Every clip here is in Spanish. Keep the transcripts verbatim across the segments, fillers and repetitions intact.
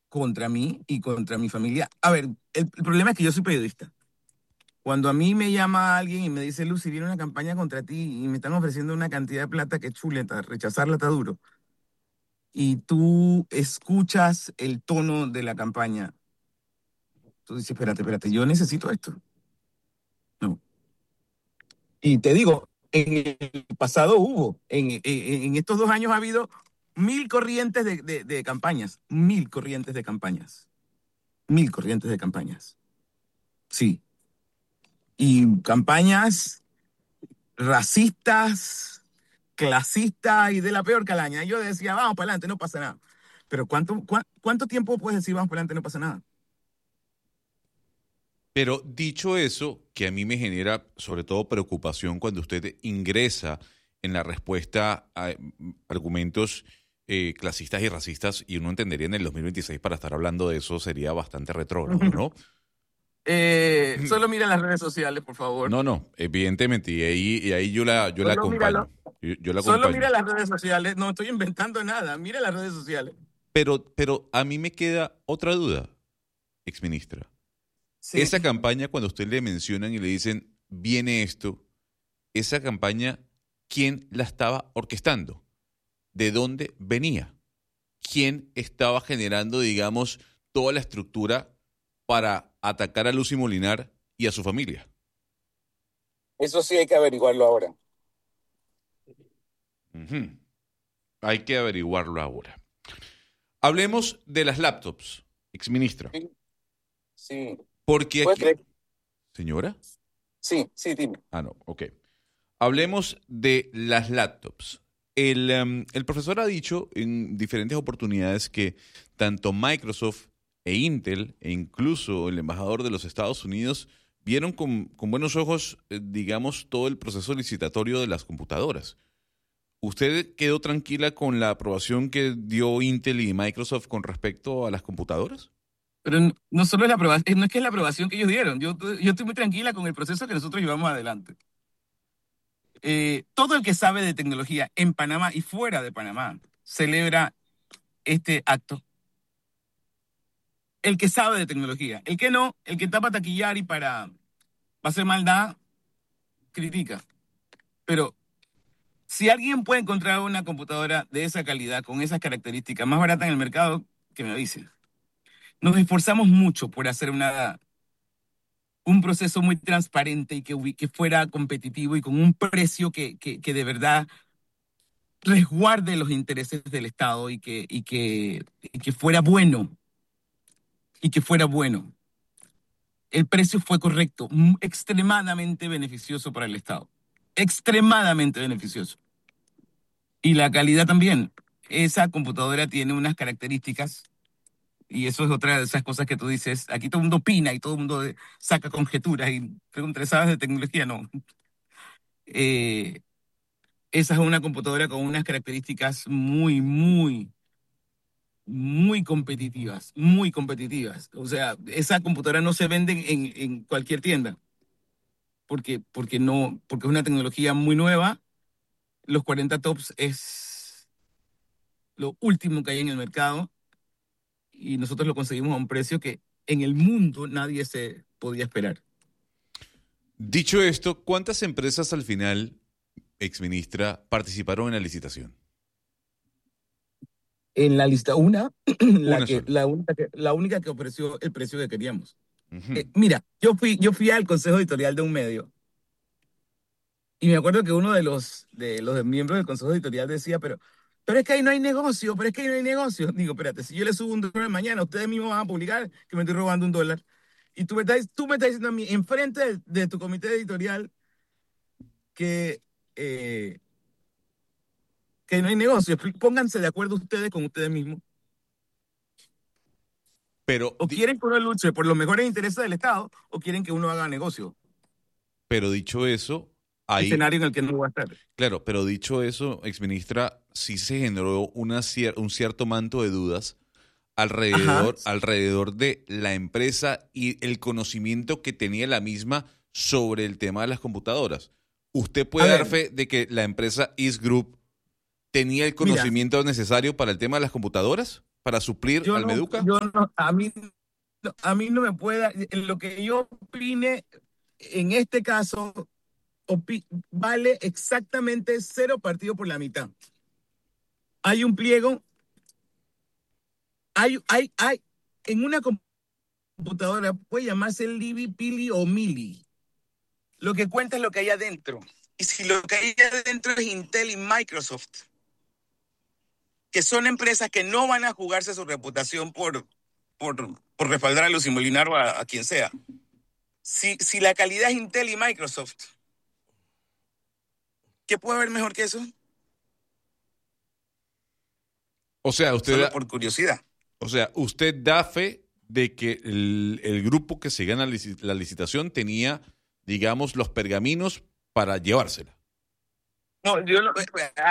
contra mí y contra mi familia. A ver, el, el problema es que yo soy periodista. Cuando a mí me llama alguien y me dice, Lucy, viene una campaña contra ti y me están ofreciendo una cantidad de plata que es chuleta, rechazarla está duro. Y tú escuchas el tono de la campaña. Tú dices, espérate, espérate, yo necesito esto. No. Y te digo, en el pasado hubo, en, en- en estos dos años ha habido mil corrientes de, de- de campañas, mil corrientes de campañas, mil corrientes de campañas. Sí. Y campañas racistas, clasistas y de la peor calaña. Yo decía, vamos para adelante, no pasa nada. Pero ¿cuánto, cua- cuánto tiempo puedes decir, vamos para adelante, no pasa nada? Pero dicho eso, que a mí me genera sobre todo preocupación cuando usted ingresa en la respuesta a mm, argumentos eh, clasistas y racistas, y uno entendería en el dos mil veintiséis para estar hablando de eso sería bastante retrógrado, ¿no? Eh, solo mira las redes sociales, por favor. No, no, evidentemente, y ahí, y ahí yo la, yo la Solo míralo. acompaño, yo, yo la Solo mira acompaño. las redes sociales. No estoy inventando nada. Mira las redes sociales. Pero, pero a mí me queda otra duda, exministra. Sí. Esa campaña, cuando a usted le mencionan y le dicen, viene esto, esa campaña, ¿quién la estaba orquestando? ¿De dónde venía? ¿Quién estaba generando, digamos, toda la estructura para atacar a Lucy Molinar y a su familia? Eso sí hay que averiguarlo ahora. Ujú. Hay que averiguarlo ahora. Hablemos de las laptops, exministra. Sí, sí. Porque ¿Puedes aquí... creer? ¿Señora? Sí, sí, dime. Ah, no, ok. Hablemos de las laptops. El, em, el profesor ha dicho en diferentes oportunidades que tanto Microsoft e Intel, e incluso el embajador de los Estados Unidos, vieron con, con buenos ojos, eh, digamos, todo el proceso licitatorio de las computadoras. ¿Usted quedó tranquila con la aprobación que dio Intel y Microsoft con respecto a las computadoras? Pero n- no solo es la aprobación, no es que es la aprobación que ellos dieron. Yo, yo estoy muy tranquila con el proceso que nosotros llevamos adelante. Eh, todo el que sabe de tecnología en Panamá y fuera de Panamá celebra este acto. El que sabe de tecnología. El que no, el que está para taquillar y para, para hacer maldad, critica. Pero si alguien puede encontrar una computadora de esa calidad, con esas características, más barata en el mercado, que me avise. Nos esforzamos mucho por hacer una, un proceso muy transparente y que, hubi- que fuera competitivo y con un precio que, que, que de verdad resguarde los intereses del Estado y que, y que, y que fuera bueno, y que fuera bueno. El precio fue correcto, m- extremadamente beneficioso para el Estado, extremadamente beneficioso. Y la calidad también. Esa computadora tiene unas características, y eso es otra de esas cosas que tú dices, aquí todo el mundo opina y todo el mundo eh, saca conjeturas y pregunta, ¿sabes de tecnología? No. Eh, esa es una computadora con unas características muy, muy, muy competitivas, muy competitivas. O sea, esa computadora no se vende en, en cualquier tienda, porque, porque no, porque es una tecnología muy nueva. Los cuarenta tops es lo último que hay en el mercado y nosotros lo conseguimos a un precio que en el mundo nadie se podía esperar. Dicho esto, ¿cuántas empresas al final, exministra, participaron en la licitación? En la lista, una, la Una que, sola. la única que, la única que ofreció el precio que queríamos. Ujú. Eh, mira, yo fui, yo fui al consejo editorial de un medio y me acuerdo que uno de los, de los miembros del consejo editorial decía, pero, pero es que ahí no hay negocio, pero es que ahí no hay negocio. Digo, espérate, si yo le subo un dólar mañana, ustedes mismos van a publicar que me estoy robando un dólar. Y tú me estás, tú me estás diciendo a mí, enfrente de, de tu comité editorial, que, eh, que no hay negocio. Pónganse de acuerdo ustedes con ustedes mismos. Pero, O di- quieren que uno luche por los mejores intereses del Estado, o quieren que uno haga negocio. pero dicho eso, ahí, Escenario en el que no va a estar. claro, pero dicho eso, exministra, sí se generó una cier- un cierto manto de dudas Ajá. alrededor, alrededor de la empresa y el conocimiento que tenía la misma sobre el tema de las computadoras. ¿Usted A puede dar ver, fe de que la empresa East Group tenía el mira, conocimiento necesario para el tema de las computadoras? para suplir Yo al no, Meduca? yo no, a mí, no- a mí no me puede dar, en lo que yo opine en este caso, opi- vale exactamente cero partido por la mitad. Hay un pliego, hay, hay, hay, en una computadora puede llamarse Libby, Pili o Mili. Lo que cuenta es lo que hay adentro. Y si lo que hay adentro es Intel y Microsoft, que son empresas que no van a jugarse su reputación por, por, por respaldar a Luis Molinar o a, a quien sea. Si, si la calidad es Intel y Microsoft, ¿qué puede haber mejor que eso? O sea, usted Solo da, por curiosidad. o sea, usted da fe de que el, el grupo que se gana la licitación tenía, digamos, los pergaminos para llevársela. No, yo no.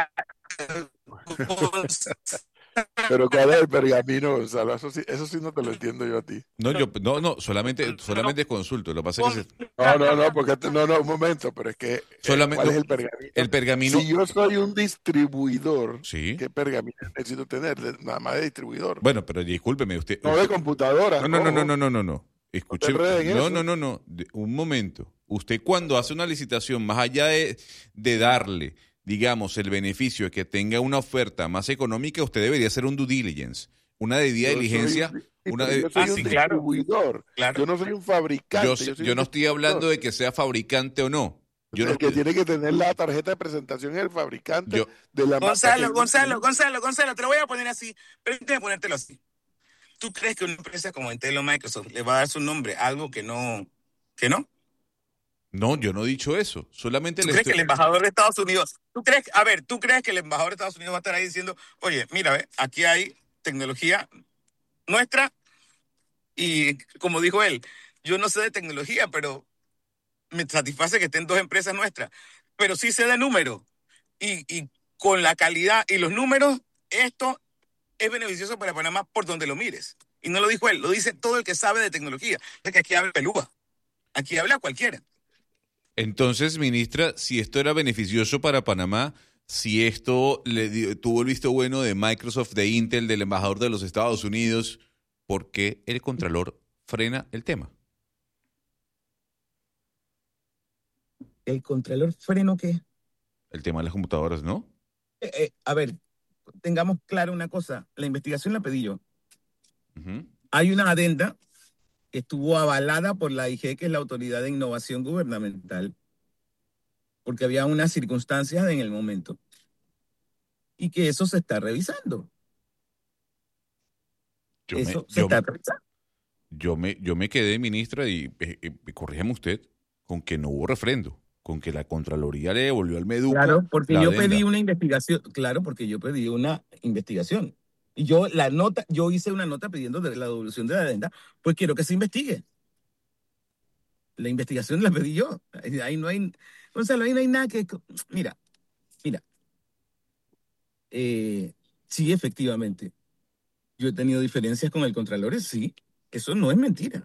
Pero ¿cuál es el pergamino, Gonzalo? Eso sí, eso sí no te lo entiendo yo a ti. No, yo, no, no, solamente, solamente consulto. Lo que pasa es que se- No, no, no, porque te- no, no, un momento, pero es que eh, solamente, ¿cuál es no, el pergamino? el pergamino, Si yo soy un distribuidor, sí. ¿qué pergamino necesito tener? De- nada más de distribuidor. Bueno, pero discúlpeme, usted, No de usted, computadoras, no, no, no, no, ojo, no, no, no, no. no te Escuche, enredes en no, no, eso. no, no. De- un momento. Usted cuando hace una licitación, más allá de, de darle, digamos, el beneficio de que tenga una oferta más económica, usted debería hacer un due diligence, una debida Yo soy diligencia, un, sí, una pero de- yo soy Ah, un sí, claro, distribuidor. claro. Yo no soy un yo, fabricante, sé- yo soy yo un no estoy hablando distribuidor. de que sea fabricante o no. Yo no El que estoy, tiene que tener la tarjeta de presentación es el fabricante yo, de la marca que Gonzalo, vende. Gonzalo, Gonzalo, Gonzalo, te lo voy a poner así. Permíteme ponértelo así. ¿Tú crees que una empresa como Intel o Microsoft le va a dar su nombre a algo que no, que no? no, yo no he dicho eso. Solamente ¿Tú le crees que estoy, el embajador de Estados Unidos, tú crees, a ver, tú crees que el embajador de Estados Unidos va a estar ahí diciendo, oye, mira, ve, aquí hay tecnología nuestra y como dijo él, yo no sé de tecnología, pero me satisface que estén dos empresas nuestras, pero sí sé de números y, y con la calidad y los números, esto es beneficioso para Panamá por donde lo mires. Y no lo dijo él, lo dice todo el que sabe de tecnología. Es que aquí habla pelúa, aquí habla cualquiera. Entonces, ministra, si esto era beneficioso para Panamá, si esto le dio- tuvo el visto bueno de Microsoft, de Intel, del embajador de los Estados Unidos, ¿por qué el Contralor frena el tema? ¿El Contralor freno qué? El tema de las computadoras, ¿no? Eh, eh, a ver, tengamos claro una cosa, la investigación la pedí yo. Ujú. Hay una adenda que estuvo avalada por la I G, que es la Autoridad de Innovación Gubernamental, porque había unas circunstancias en el momento y que eso se está revisando. Yo me, Eso se yo, está revisando. yo me, yo me quedé, ministra, y eh, eh, corríjame usted, con que no hubo refrendo, con que la Contraloría le devolvió al Meduca Claro, porque la yo pedí adenda. una investigación, claro, porque yo pedí una investigación. Y yo la nota, yo hice una nota pidiendo de la devolución de la adenda, pues quiero que se investigue. La investigación la pedí yo. Ahí ahí no hay, Gonzalo, ahí no hay nada que, mira, mira, eh, sí, efectivamente, yo he tenido diferencias con el Contralor, sí, eso no es mentira.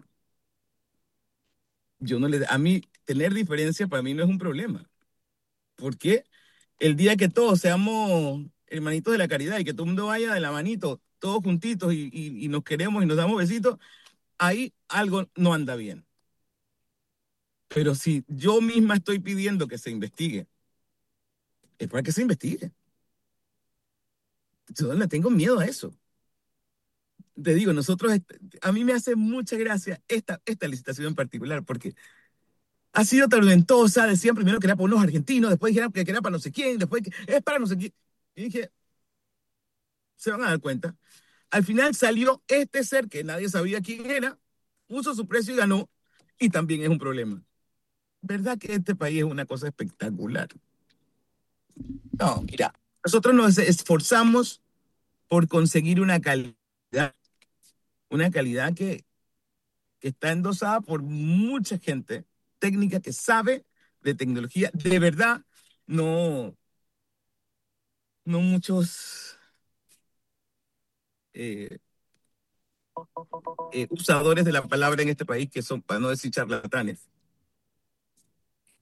Yo no le, a mí, tener diferencias para mí no es un problema. Porque el día que todos seamos hermanitos de la caridad y que todo el mundo vaya de la manito, todos juntitos y, y- y nos queremos y nos damos besitos, ahí algo no anda bien. Pero si yo misma estoy pidiendo que se investigue, es para que se investigue. Yo no le tengo miedo a eso. Te digo, nosotros, a mí me hace mucha gracia esta, esta licitación en particular, porque ha sido tormentosa. Decían primero que era para unos argentinos, después dijeron que era para no sé quién, después que es para no sé quién. Y dije, se van a dar cuenta. Al final salió este ser que nadie sabía quién era, puso su precio y ganó, y también es un problema. ¿Verdad que este país es una cosa espectacular? No, mira, nosotros nos esforzamos por conseguir una calidad, una calidad que, que está endosada por mucha gente técnica que sabe de tecnología, de verdad, no, no muchos eh, eh, usadores de la palabra en este país que son, para no decir charlatanes.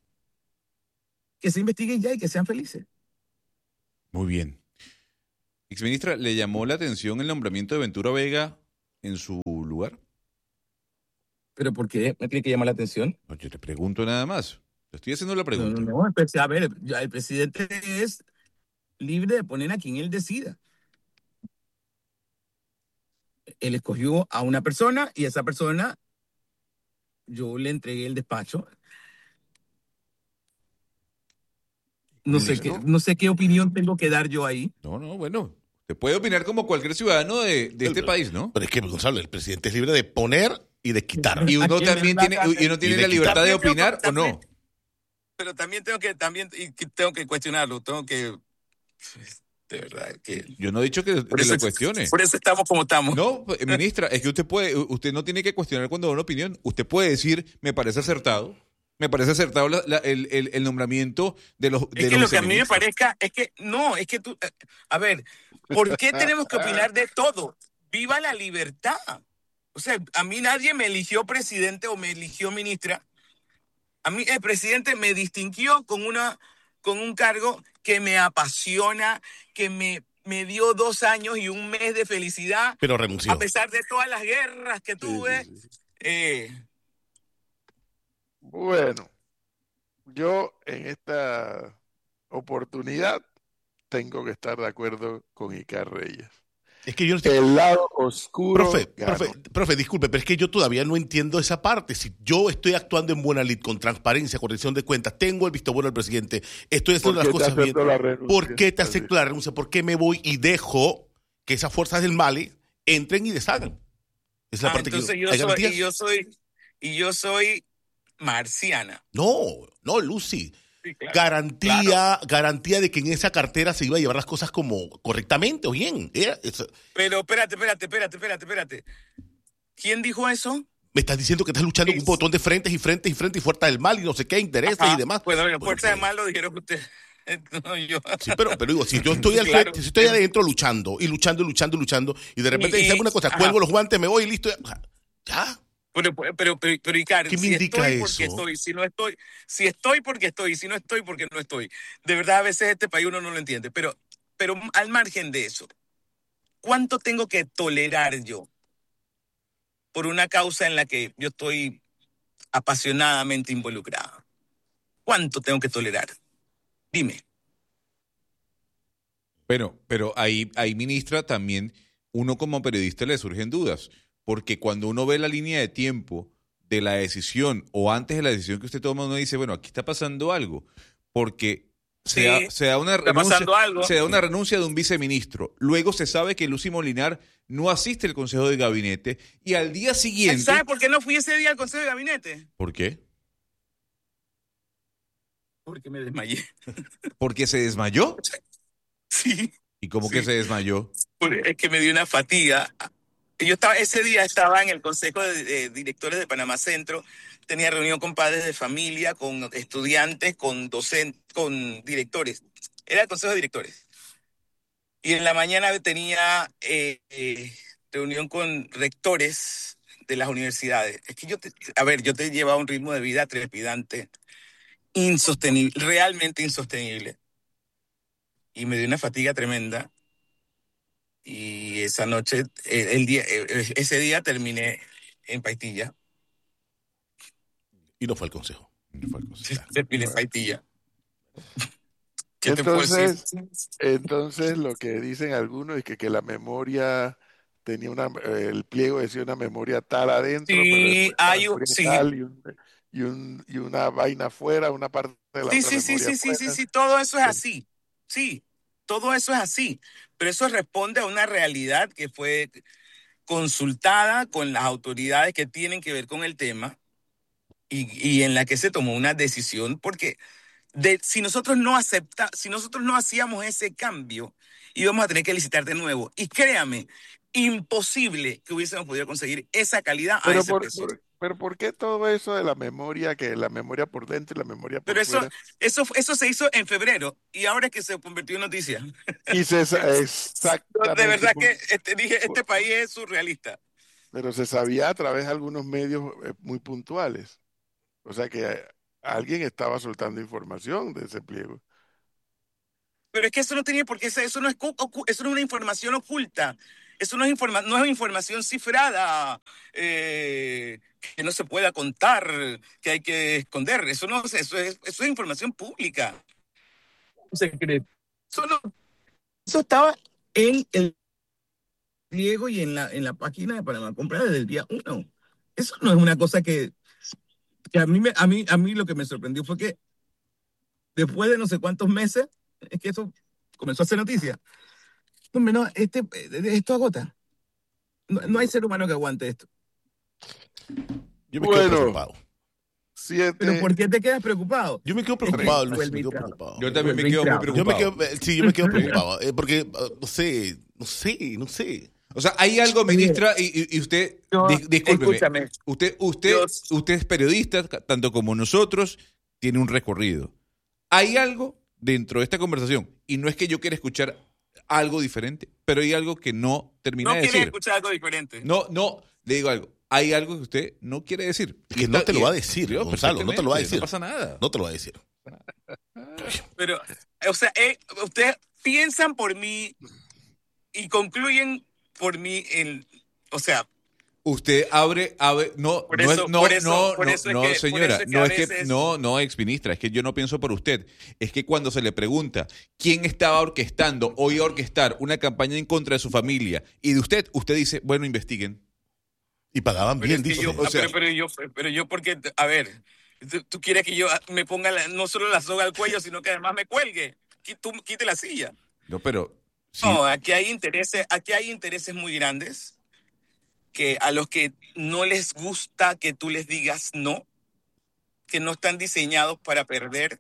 Que se investiguen ya y que sean felices. Muy bien. Exministra, ¿le llamó la atención el nombramiento de Ventura Vega en su lugar? ¿Pero por qué me tiene que llamar la atención? No, yo le pregunto nada más. Le estoy haciendo la No, pregunta. no, no. pues, A ver, ya el presidente es libre de poner a quien él decida. Él escogió a una persona y a esa persona yo le entregué el despacho. No sé qué, Listo. no sé qué opinión tengo que dar yo ahí. No, no, bueno. Usted puede opinar como cualquier ciudadano de, de este Pero- país, ¿no? Pero es que, Gonzalo, el presidente es libre de poner y de quitar. Y ¿A uno quién le también da la tiene, gana? y uno tiene de la libertad quitar. de También tengo que- opinar o también- no. Pero también tengo que, también y que tengo que cuestionarlo, tengo que, de verdad, que Yo no he dicho que, por que eso, lo cuestione. por eso estamos como estamos. No, pues, ministra, es que usted puede, usted no tiene que cuestionar cuando da una opinión. Usted puede decir, me parece acertado, me parece acertado la- la- el, el- el nombramiento de los de Es que los lo que a mí me viceministros. parezca es que no, es que tú, eh, a ver, ¿por qué tenemos que opinar de todo? Viva la libertad. O sea, a mí nadie me eligió presidente o me eligió ministra. A mí el presidente me distinguió con una, con un cargo que me apasiona, que me, me dio dos años y un mes de felicidad, Pero renunció. a pesar de todas las guerras que Sí, tuve. sí, sí. Eh, Bueno, yo en esta oportunidad tengo que estar de acuerdo con Icar Reyes. Es que yo no estoy... El lado oscuro Profe, ganó. profe, profe, disculpe, pero es que yo todavía no entiendo esa parte. Si yo estoy actuando en buena lid, con transparencia, con rendición de cuentas, tengo el visto bueno del presidente, estoy haciendo ¿Por las qué te cosas bien, acepto la renuncia? ¿por qué te Así. acepto la renuncia? ¿Por qué me voy y dejo que esas fuerzas del mal entren y deshagan? Esa es la ah, parte entonces que yo ¿hay soy, garantías? y yo soy, y yo soy marciana. No, no, Lucy. Sí, claro. Garantía, Claro. garantía de que en esa cartera se iba a llevar las cosas como correctamente o bien. Era- eso- Pero espérate, espérate, espérate, espérate, espérate. ¿Quién dijo eso? me estás diciendo que estás luchando con un Sí. botón de frentes y frentes y frentes y fuerzas del mal y no sé qué, intereses Ajá. y demás. Bueno, bueno, Bueno, fuerza de pues, mal lo dijeron ustedes. No, yo. Sí, pero, pero digo, si yo estoy al Claro. frente, si estoy adentro luchando y luchando y luchando y luchando y de repente Y- dice alguna cosa, ajá. cuelgo los guantes, me voy y listo. Ya. ya. Pero, pero, pero, pero Icar, ¿Qué me si indica estoy porque eso? estoy, si no estoy, si estoy porque estoy, si no estoy porque no estoy. De verdad, a veces este país uno no lo entiende. Pero, pero al margen de eso, ¿cuánto tengo que tolerar yo por una causa en la que yo estoy apasionadamente involucrado? ¿Cuánto tengo que tolerar? Dime. Bueno, pero ahí, ahí, ministra, también uno como periodista le surgen dudas, porque cuando uno ve la línea de tiempo de la decisión o antes de la decisión que usted toma, uno dice, bueno, aquí está pasando algo, porque se, Sí, da, se da una está renuncia, pasando algo. se da una renuncia de un viceministro, luego se sabe que Lucy Molinar no asiste al Consejo de Gabinete y al día siguiente... ¿Sabes por qué no fui ese día al Consejo de Gabinete? ¿Por qué? Porque me desmayé. ¿Porque se desmayó? Sí. ¿Y cómo Sí. que se desmayó? Porque es que me dio una fatiga. Yo estaba, ese día estaba en el Consejo de, de Directores de Panamá Centro, tenía reunión con padres de familia, con estudiantes, con docentes, con directores. Era el Consejo de Directores. Y en la mañana tenía eh, eh, reunión con rectores de las universidades. Es que yo, te, a ver, yo te llevaba un ritmo de vida trepidante, insostenible, realmente insostenible. Y me dio una fatiga tremenda. Y esa noche, eh, el día, eh, ese día terminé en Paitilla. Y no fue al consejo. No fue cosa. Terminé en Paitilla. ¿Qué te puedo decir? Entonces, entonces lo que dicen algunos es que, que la memoria tenía una, eh, el pliego decía una memoria tal adentro, pero Sí, después la hay un, memoria sí, tal y, un- y, un- y una vaina afuera, una parte de la sí, otra sí, sí, memoria sí, sí, sí, afuera. sí, todo eso es así. Sí, todo eso es así. Pero eso responde a una realidad que fue consultada con las autoridades que tienen que ver con el tema y, y en la que se tomó una decisión, porque de, si nosotros no acepta, si nosotros no hacíamos ese cambio, íbamos a tener que licitar de nuevo. Y créame, imposible que hubiésemos podido conseguir esa calidad a Pero ese por, precio. por- pero ¿por qué todo eso de la memoria, que la memoria por dentro y la memoria por Pero eso, fuera? eso, eso se hizo en febrero y ahora es que se convirtió en noticia. Y se sa- De exactamente, verdad por- que este, dije, este por- país es surrealista. pero se sabía a través de algunos medios eh, muy puntuales. O sea que eh, alguien estaba soltando información de ese pliego. Pero es que eso no tenía por qué ser, eso no es, cu- ocu- eso no es una información oculta. Eso no es, informa- no es información cifrada, eh, que no se pueda contar, que hay que esconder. Eso no es, eso es, eso es información pública. Un secreto. Eso, no- eso estaba en el pliego y en la, en la página de Panamá Compra desde el día uno. Eso no es una cosa que, que a, mí me, a, mí, a mí lo que me sorprendió fue que después de no sé cuántos meses, es que eso comenzó a hacer noticia. Hombre, no, este, esto agota. No, no hay ser humano que aguante esto. Yo me quedo Bueno, preocupado. Pero siete, ¿por qué te quedas preocupado? Yo me quedo Es que preocupado, Luis, vuelve me y quedo traba. preocupado. Yo también me Vuelve y quedo muy traba. Yo me preocupado. quedo, eh, sí, yo me quedo preocupado. eh, porque, uh, no sé, no sé, no sé. O sea, hay algo, ministra, y, y- y usted, Yo- dis- discúlpeme, escúchame. usted, usted, Yo- usted es periodista, ca- tanto como nosotros, tiene un recorrido. Hay algo dentro de esta conversación, y no es que yo quiera escuchar algo diferente, pero hay algo que no termina No de quieres decir. escuchar algo diferente. No, no, le digo algo. Hay algo que usted no quiere decir. Que Y no está- te lo y- va a decir, Yo, Gonzalo, no te lo va a perfectamente, decir. No pasa nada. No te lo va a decir. Pero, o sea, eh, ustedes piensan por mí y concluyen por mí el, o sea, Usted abre, abre, no, Por no, eso- es, no, por eso- no, por no, eso es no, que- por señora, eso es que no a es que, veces- no, no, exministra, es que yo no pienso por usted, es que cuando se le pregunta quién estaba orquestando o iba a orquestar una campaña en contra de su familia y de usted, usted dice, bueno, investiguen. Y pagaban pero bien, es que dice. yo, o sea- pero, pero yo, pero yo porque, a ver, tú, tú quieres que yo me ponga la- no solo la soga al cuello, sino que además me cuelgue, Qui- tú quite la silla. No, pero sí, No, aquí hay intereses, aquí hay intereses muy grandes que a los que no les gusta que tú les digas no, que no están diseñados para perder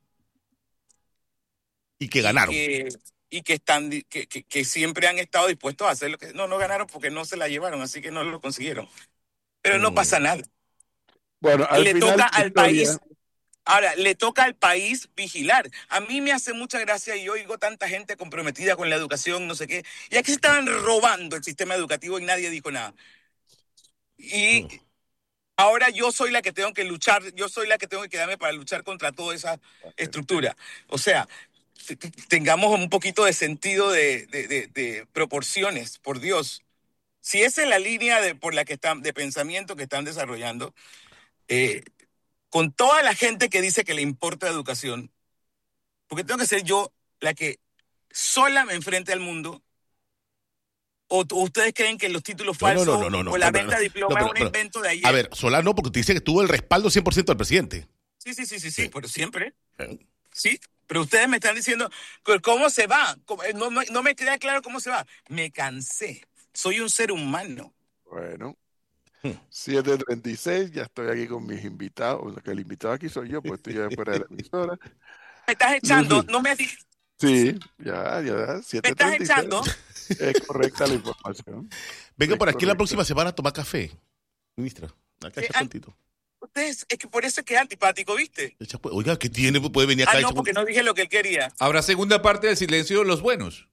Y que ganaron. que, y que están di- que, que, que siempre han estado dispuestos a hacer lo que no no ganaron porque no se la llevaron, así que no lo consiguieron. Pero no Mm. pasa nada. bueno, al Le final toca la al historia- país. Ahora, le toca al país vigilar. A mí me hace mucha gracia y yo oigo tanta gente comprometida con la educación, no sé qué. Y aquí se estaban robando el sistema educativo y nadie dijo nada. Y Mm. ahora yo soy la que tengo que luchar, yo soy la que tengo que quedarme para luchar contra toda esa estructura. O sea, t- t- tengamos un poquito de sentido de, de- de- de proporciones, por Dios. Si esa es la línea de, por la que están, de pensamiento que están desarrollando, eh, con toda la gente que dice que le importa la educación, porque tengo que ser yo la que sola me enfrente al mundo, o, o ustedes creen que los títulos No, no, falsos no, no, no, o la pero- venta de diploma no, pero- es un pero- invento de ayer. A ver, Solano, porque te dice que tuvo el respaldo cien por ciento del presidente. Sí, sí, sí, sí, sí, Sí. pero siempre. Eh, Sí, pero ustedes me están diciendo que cómo se va. Cómo- eh, No, no, no me queda claro cómo se va. Me cansé. Soy un ser humano. Bueno, Hmm. siete treinta y seis, ya estoy aquí con mis invitados, o sea, que el invitado aquí soy yo, pues estoy ya fuera de la emisora. Me estás echando, Lucy. no me has dicho. Sí, ya, ya, Me estás siete treinta y seis. echando. Es correcta la información. Venga Es por aquí la correcto. próxima semana a tomar café. Ministra, acá Sí, echa ah, tantito. Ustedes, es que por eso es que es antipático, ¿viste? Echa, pues, oiga, ¿qué tiene? Puede venir acá Ah, y no, se- porque no dije lo que él quería. habrá segunda parte del silencio de los buenos.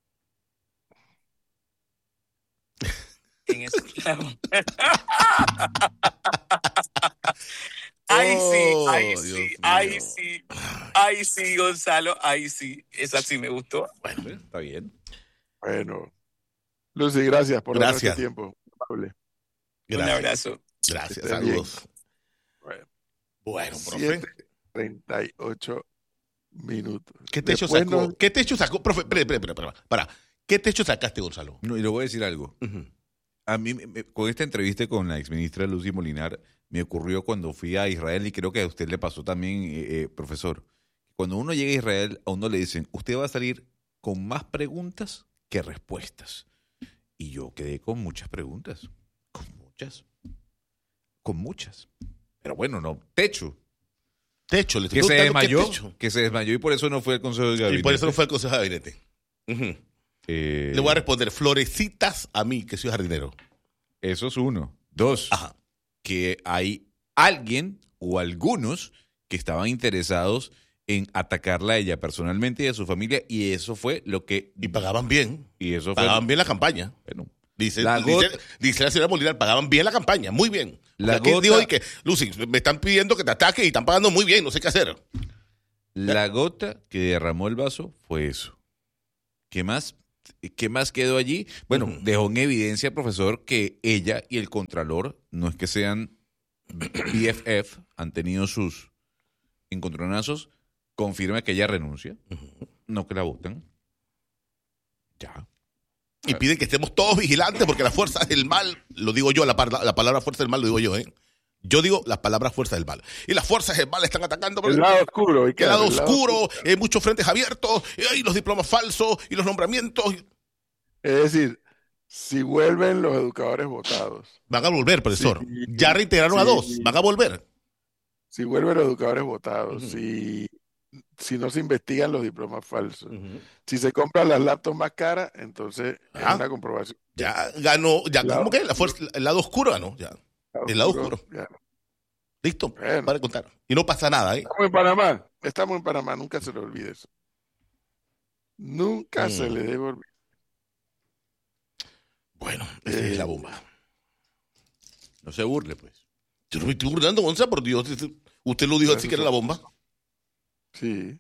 En ese Ay, sí, Oh, ay, Dios sí, mío. ay, sí, ay, sí, Gonzalo, ay, sí, esa sí me gustó. Bueno, está bien. Bueno, Lucy, gracias por Gracias. darnos este tiempo. Amable. Un Gracias. abrazo. Gracias, Esté saludos. Bueno, Bueno, profe. siete treinta y ocho minutos. ¿Qué techo Después sacó? nos- ¿Qué techo sacó? Profe, espera, espera, espera, espera, para. ¿Qué techo sacaste, Gonzalo? No, y le voy a decir algo. Ujú. A mí, me- me- con esta entrevista con la exministra Lucy Molinar, me ocurrió cuando fui a Israel, y creo que a usted le pasó también, eh, eh, profesor. Cuando uno llega a Israel, a uno le dicen, usted va a salir con más preguntas que respuestas. Y yo quedé con muchas preguntas. Con muchas. Con muchas. Pero bueno, no. Techo. Techo, le estoy Que se preguntando qué desmayó. techo. Que se desmayó y por eso no fue al Consejo de Gabinete. Y por eso no fue al Consejo de Gabinete. Ujú. Eh, Le voy a responder, florecitas a mí, que soy jardinero. Eso es uno. Dos. Ajá. Que hay alguien o algunos que estaban interesados en atacarla a ella personalmente y a su familia, y eso fue lo que... Y pagaban bien. Y eso fue... Pagaban bien la campaña. Bueno, Dice La dice, got- dice la señora Molinar, pagaban bien la campaña, muy bien. La Aquí gota- dijo y que, Lucy, me están pidiendo que te ataque y están pagando muy bien, no sé qué hacer. La gota que derramó el vaso fue eso. ¿Qué más? ¿Qué más quedó allí? Bueno, Ujú. dejó en evidencia, profesor, que ella y el contralor no es que sean B F F, han tenido sus encontronazos. Confirma que ella renuncia, no que la votan. Ya. Y piden que estemos todos vigilantes porque las fuerzas del mal, lo digo yo, la, par- la palabra fuerza del mal lo digo yo, ¿eh? Yo digo las palabras fuerzas del mal. Y las fuerzas del mal están atacando por El lado oscuro. y el claro, lado el lado oscuro, hay muchos frentes abiertos, y los diplomas falsos, y los nombramientos. Es decir, si vuelven los educadores votados, Van a volver, profesor. Sí, Ya reintegraron a sí. dos, van a volver. si vuelven los educadores votados, Ujú. si, si no se investigan los diplomas falsos, si se compran las laptops más caras, entonces es Ah. una comprobación. Ya ganó, ya, Lado ¿cómo que? La fuerza, el lado oscuro ganó, ya. El lado oscuro. Ya. Listo, Bueno. para contar. Y no pasa nada, ¿eh? Estamos en Panamá, estamos en Panamá, nunca se le olvide eso. Nunca Mm. se le debe olvidar. Bueno, esa es Eh, la bomba. No se burle, pues. Yo no me estoy burlando, Gonzalo, por Dios. Usted lo dijo así que era la bomba. Sí.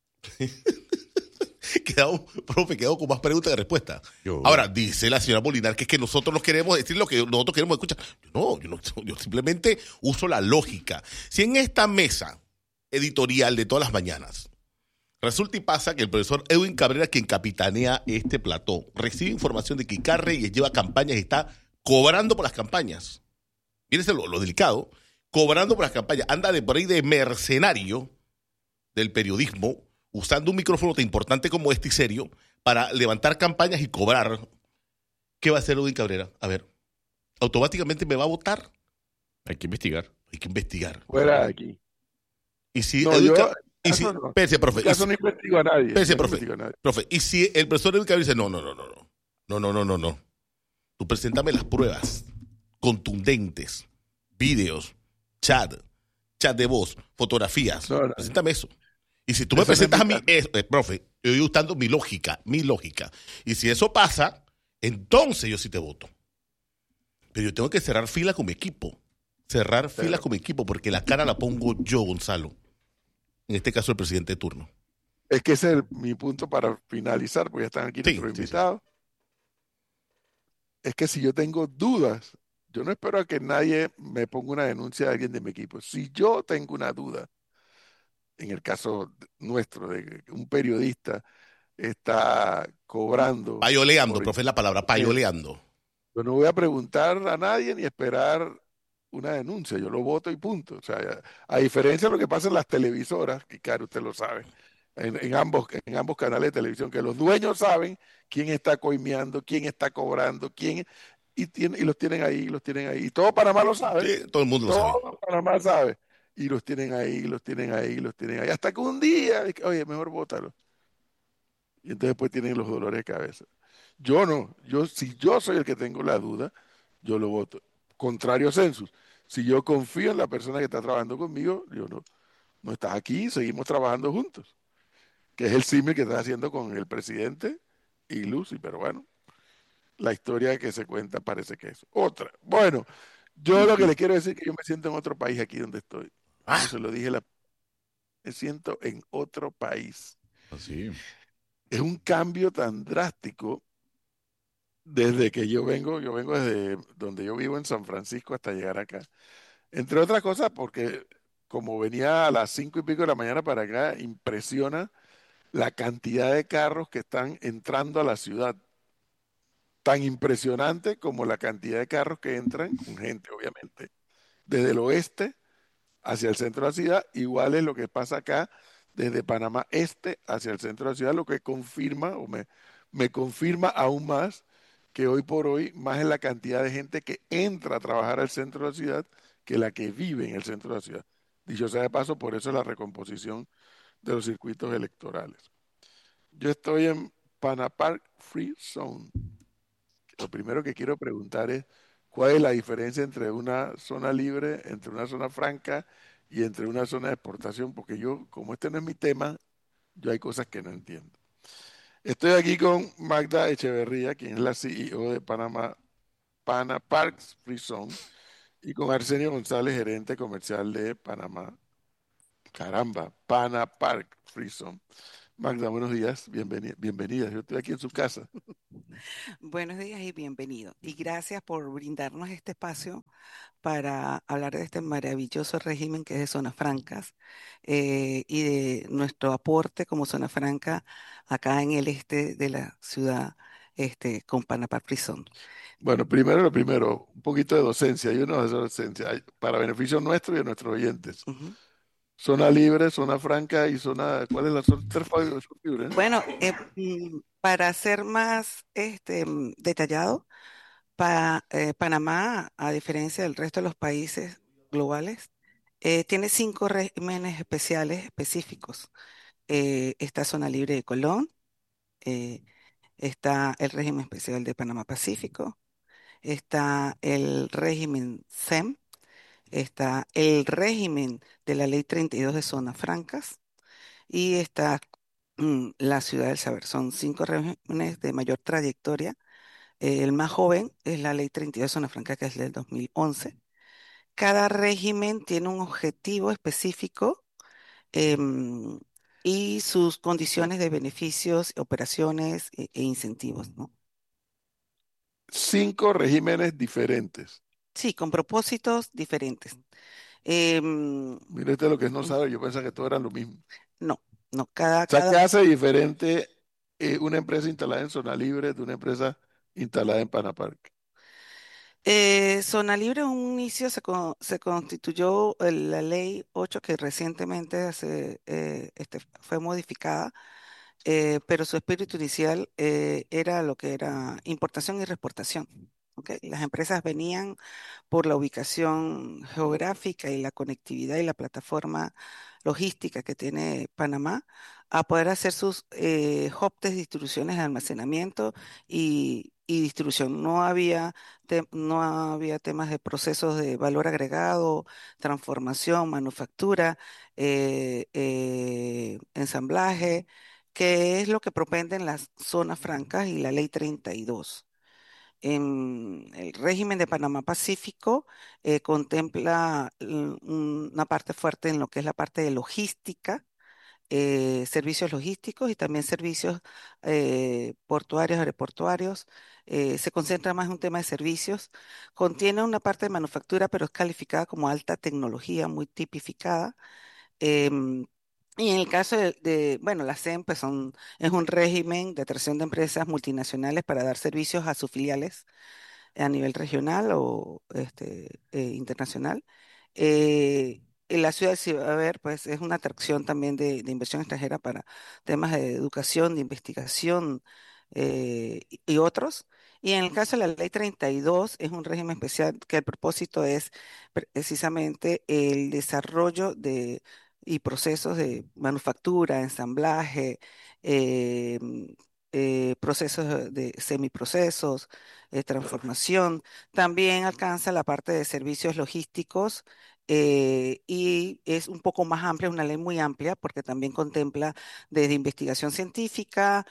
Quedamos, profe, quedamos con más preguntas que respuestas. Yo- Ahora, dice la señora Molinar que es que nosotros nos queremos decir lo que nosotros queremos escuchar. Yo no, yo no, yo simplemente uso la lógica. Si en esta mesa editorial de todas las mañanas resulta y pasa que el profesor Edwin Cabrera, quien capitanea este plató, recibe información de que Icar Reyes lleva campañas y está cobrando por las campañas. Fíjense lo, lo delicado, cobrando por las campañas. Anda de por ahí de mercenario del periodismo, usando un micrófono tan importante como este y serio, para levantar campañas y cobrar. ¿Qué va a hacer Edwin Cabrera? A ver, ¿automáticamente me va a votar? Hay que investigar. Hay que investigar. Fuera de aquí. Y si No, Edwin yo, Ca- y caso si, no. espérese, profe, En y caso si- no investigo a nadie. Espérese, yo no profe. investigo a nadie. profe, y si el profesor Edwin Cabrera dice, no, no, no, no, no, no, no, no, no, no, tú preséntame las pruebas contundentes, videos, chat, chat de voz, fotografías, No, no. preséntame eso. Y si tú me Eso no es presentas a mi mí, eh, eh, profe, yo estoy usando mi lógica, mi lógica. Y si eso pasa, entonces yo sí te voto. Pero yo tengo que cerrar fila con mi equipo. Cerrar Pero- fila con mi equipo, porque la cara la pongo yo, Gonzalo. En este caso, el presidente de turno. Es que ese es el- mi punto para finalizar, porque ya están aquí Sí, nuestros sí, sí. invitados. Es que si yo tengo dudas, yo no espero a que nadie me ponga una denuncia de alguien de mi equipo. Si yo tengo una duda, en el caso de- nuestro, de que un periodista está cobrando, Payoleando, por- profe, es la palabra, payoleando. yo no voy a preguntar a nadie ni esperar una denuncia, yo lo voto y punto. O sea, ya- a diferencia de lo que pasa en las televisoras, que claro, usted lo sabe, en, en ambos, en ambos canales de televisión, que los dueños saben quién está coimeando, quién está cobrando, quién, y, tiene, y los tienen ahí, los tienen ahí. Y todo Panamá lo sabe, Sí, todo el mundo lo sabe. todo Panamá sabe. Y los tienen ahí, los tienen ahí, los tienen ahí. Hasta que un día, oye, mejor bótalo. Y entonces después tienen los dolores de cabeza. Yo no, yo, si yo soy el que tengo la duda, yo lo voto. Contrario a Census. Si yo confío en la persona que está trabajando conmigo, yo no, no estás aquí, seguimos trabajando juntos. Que es el símil que está haciendo con el presidente y Lucy, pero bueno, la historia que se cuenta parece que es otra. Bueno, yo lo que le quiero decir es que yo me siento en otro país aquí donde estoy. Ah. Como se lo dije, la, me siento en otro país. Así. Es un cambio tan drástico desde que yo vengo, yo vengo desde donde yo vivo en San Francisco hasta llegar acá. Entre otras cosas, porque como venía a las cinco y pico de la mañana para acá, impresiona la cantidad de carros que están entrando a la ciudad. Tan impresionante como la cantidad de carros que entran, con gente obviamente, desde el oeste hacia el centro de la ciudad, igual es lo que pasa acá desde Panamá Este hacia el centro de la ciudad, lo que confirma o me, me confirma aún más que hoy por hoy más es la cantidad de gente que entra a trabajar al centro de la ciudad que la que vive en el centro de la ciudad. Dicho sea de paso, por eso es la recomposición de los circuitos electorales. Yo estoy en Panapark Free Zone. Lo primero que quiero preguntar es, ¿cuál es la diferencia entre una zona libre, entre una zona franca y entre una zona de exportación? Porque yo, como este no es mi tema, yo hay cosas que no entiendo. Estoy aquí con Magda Echeverría, quien es la C E O de Panamá, Pana Parks Free Zone, y con Arsenio González, gerente comercial de Panamá Caramba, Pana Park Free Zone. Magda, buenos días, bienvenida, bienvenida. Yo estoy aquí en su casa. Buenos días y bienvenido. Y gracias por brindarnos este espacio para hablar de este maravilloso régimen que es de zonas francas eh, y de nuestro aporte como zona franca acá en el este de la ciudad este, con Panamá Prison. Bueno, primero lo primero, un poquito de docencia, y una docencia hay- para beneficio nuestro y de nuestros oyentes. Ujú. Zona libre, zona franca y zona, ¿cuál es la zona? Tres fa- zona libre, ¿eh? Bueno, eh, mm, para ser más este, mm, detallado, Pa- eh, Panamá, a diferencia del resto de los países globales, eh, tiene cinco regímenes especiales específicos. Eh, está zona libre de Colón, eh, está el régimen especial de Panamá Pacífico, está el régimen S E M, está el régimen de la Ley treinta y dos de zonas francas y está mm, la Ciudad del Saber. Son cinco regímenes de mayor trayectoria. Eh, el más joven es la Ley treinta y dos de zona franca, que es del dos mil once. Cada régimen tiene un objetivo específico em, y sus condiciones de beneficios, operaciones e, e incentivos, ¿no? Cinco regímenes diferentes. Sí, con propósitos diferentes. Em, Mire usted lo que no mm, sabe, yo pensaba que todo era lo mismo. no, no, cada, O sea, cada, ¿qué hace diferente eh, una empresa instalada en zona libre de una empresa instalada en Panapark? Eh, Zona Libre en un inicio se, con- se constituyó eh, la ley ocho que recientemente se, eh, este, fue modificada, eh, pero su espíritu inicial eh, era lo que era importación y reexportación. ¿Ok? Las empresas venían por la ubicación geográfica y la conectividad y la plataforma logística que tiene Panamá a poder hacer sus eh, hubs de distribuciones de almacenamiento y, y distribución. No había, te- no había temas de procesos de valor agregado, transformación, manufactura, eh, eh, ensamblaje, que es lo que propenden las zonas francas y la ley treinta y dos. En el régimen de Panamá Pacífico eh, contempla mm, una parte fuerte en lo que es la parte de logística, eh, servicios logísticos y también servicios eh, portuarios, aeroportuarios. Eh, se concentra más en un tema de servicios. Contiene una parte de manufactura, pero es calificada como alta tecnología, muy tipificada. Em, y en el caso de, de, bueno, la S E M pues son, es un régimen de atracción de empresas multinacionales para dar servicios a sus filiales a nivel regional o este, eh, internacional. Eh, en la ciudad de Ciudad pues es una atracción también de, de inversión extranjera para temas de educación, de investigación eh, y y otros. Y en el caso de la ley treinta y dos es un régimen especial que el propósito es precisamente el desarrollo de y procesos de manufactura, ensamblaje, eh, eh, procesos de de semiprocesos, eh, transformación. También alcanza la parte de servicios logísticos eh, y es un poco más amplia, es una ley muy amplia porque también contempla desde investigación científica,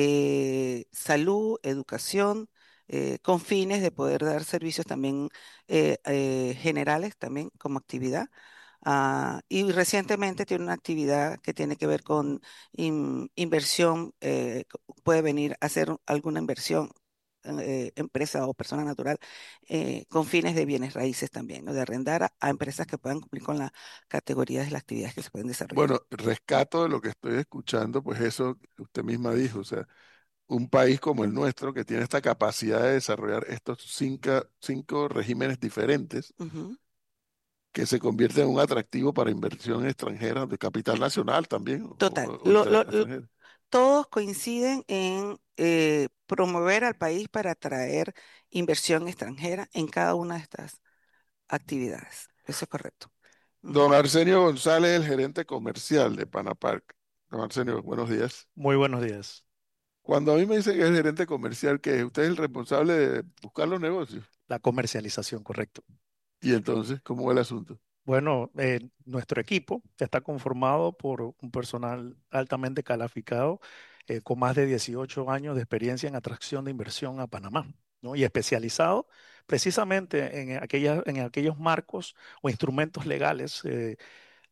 eh, salud, educación, eh, con fines de poder dar servicios también eh, eh, generales, también como actividad. Ah, y recientemente tiene una actividad que tiene que ver con in- inversión, eh, co- puede venir a hacer alguna inversión, eh, empresa o persona natural, eh, con fines de bienes raíces también, ¿no? De arrendar a, a empresas que puedan cumplir con las categorías de las actividades que se pueden desarrollar. Bueno, rescato de lo que estoy escuchando, pues eso que usted misma dijo, o sea, un país como el nuestro que tiene esta capacidad de desarrollar estos cinco, cinco regímenes diferentes Ujú. que se convierten en un atractivo para inversión extranjera, de capital nacional también, o, Total. o- o Lo- inter- lo- lo- extranjera. todos coinciden en eh, promover al país para atraer inversión extranjera en cada una de estas actividades. Eso es correcto. Don Ujú. Arsenio González, el gerente comercial de Panapark. Don Arsenio, buenos días. Muy buenos días. Cuando a mí me dicen que es el gerente comercial, que usted es el responsable de buscar los negocios. La comercialización, correcto. Y entonces, ¿cómo va el asunto? Bueno, eh, nuestro equipo está conformado por un personal altamente calificado, eh, con más de dieciocho años de experiencia en atracción de inversión a Panamá, ¿no? Y especializado precisamente en, aquellas, en aquellos marcos o instrumentos legales eh,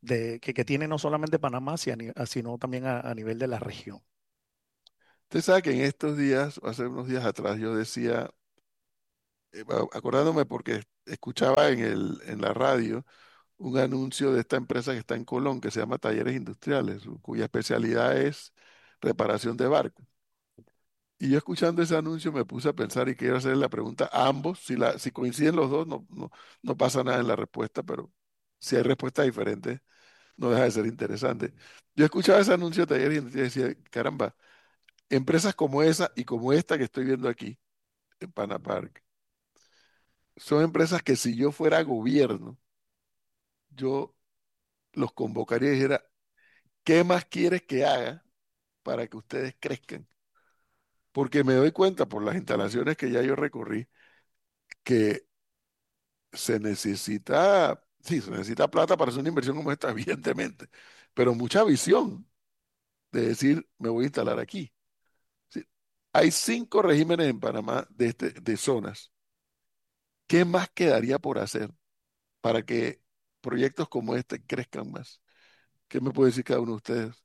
de, que, que tiene no solamente Panamá, si- a ni- a- sino también a, a nivel de la región. Usted sabe que en estos días, hace unos días atrás, yo decía, eh, a- acordándome porque escuchaba en el, en la radio un anuncio de esta empresa que está en Colón, que se llama Talleres Industriales, cuya especialidad es reparación de barcos. Y yo escuchando ese anuncio me puse a pensar y quiero hacerle la pregunta a ambos, si, la, si coinciden los dos, no, no, no pasa nada en la respuesta, pero si hay respuestas diferentes, no deja de ser interesante. Yo escuchaba ese anuncio de Talleres Industriales y decía, caramba, empresas como esa y como esta que estoy viendo aquí, en Panapark, son empresas que si yo fuera gobierno, yo los convocaría y dijera, ¿qué más quieres que haga para que ustedes crezcan? Porque me doy cuenta por las instalaciones que ya yo recorrí que se necesita, sí, se necesita plata para hacer una inversión como esta, evidentemente, pero mucha visión de decir, me voy a instalar aquí. Sí, hay cinco regímenes en Panamá de, este, de zonas. ¿Qué más quedaría por hacer para que proyectos como este crezcan más? ¿Qué me puede decir cada uno de ustedes?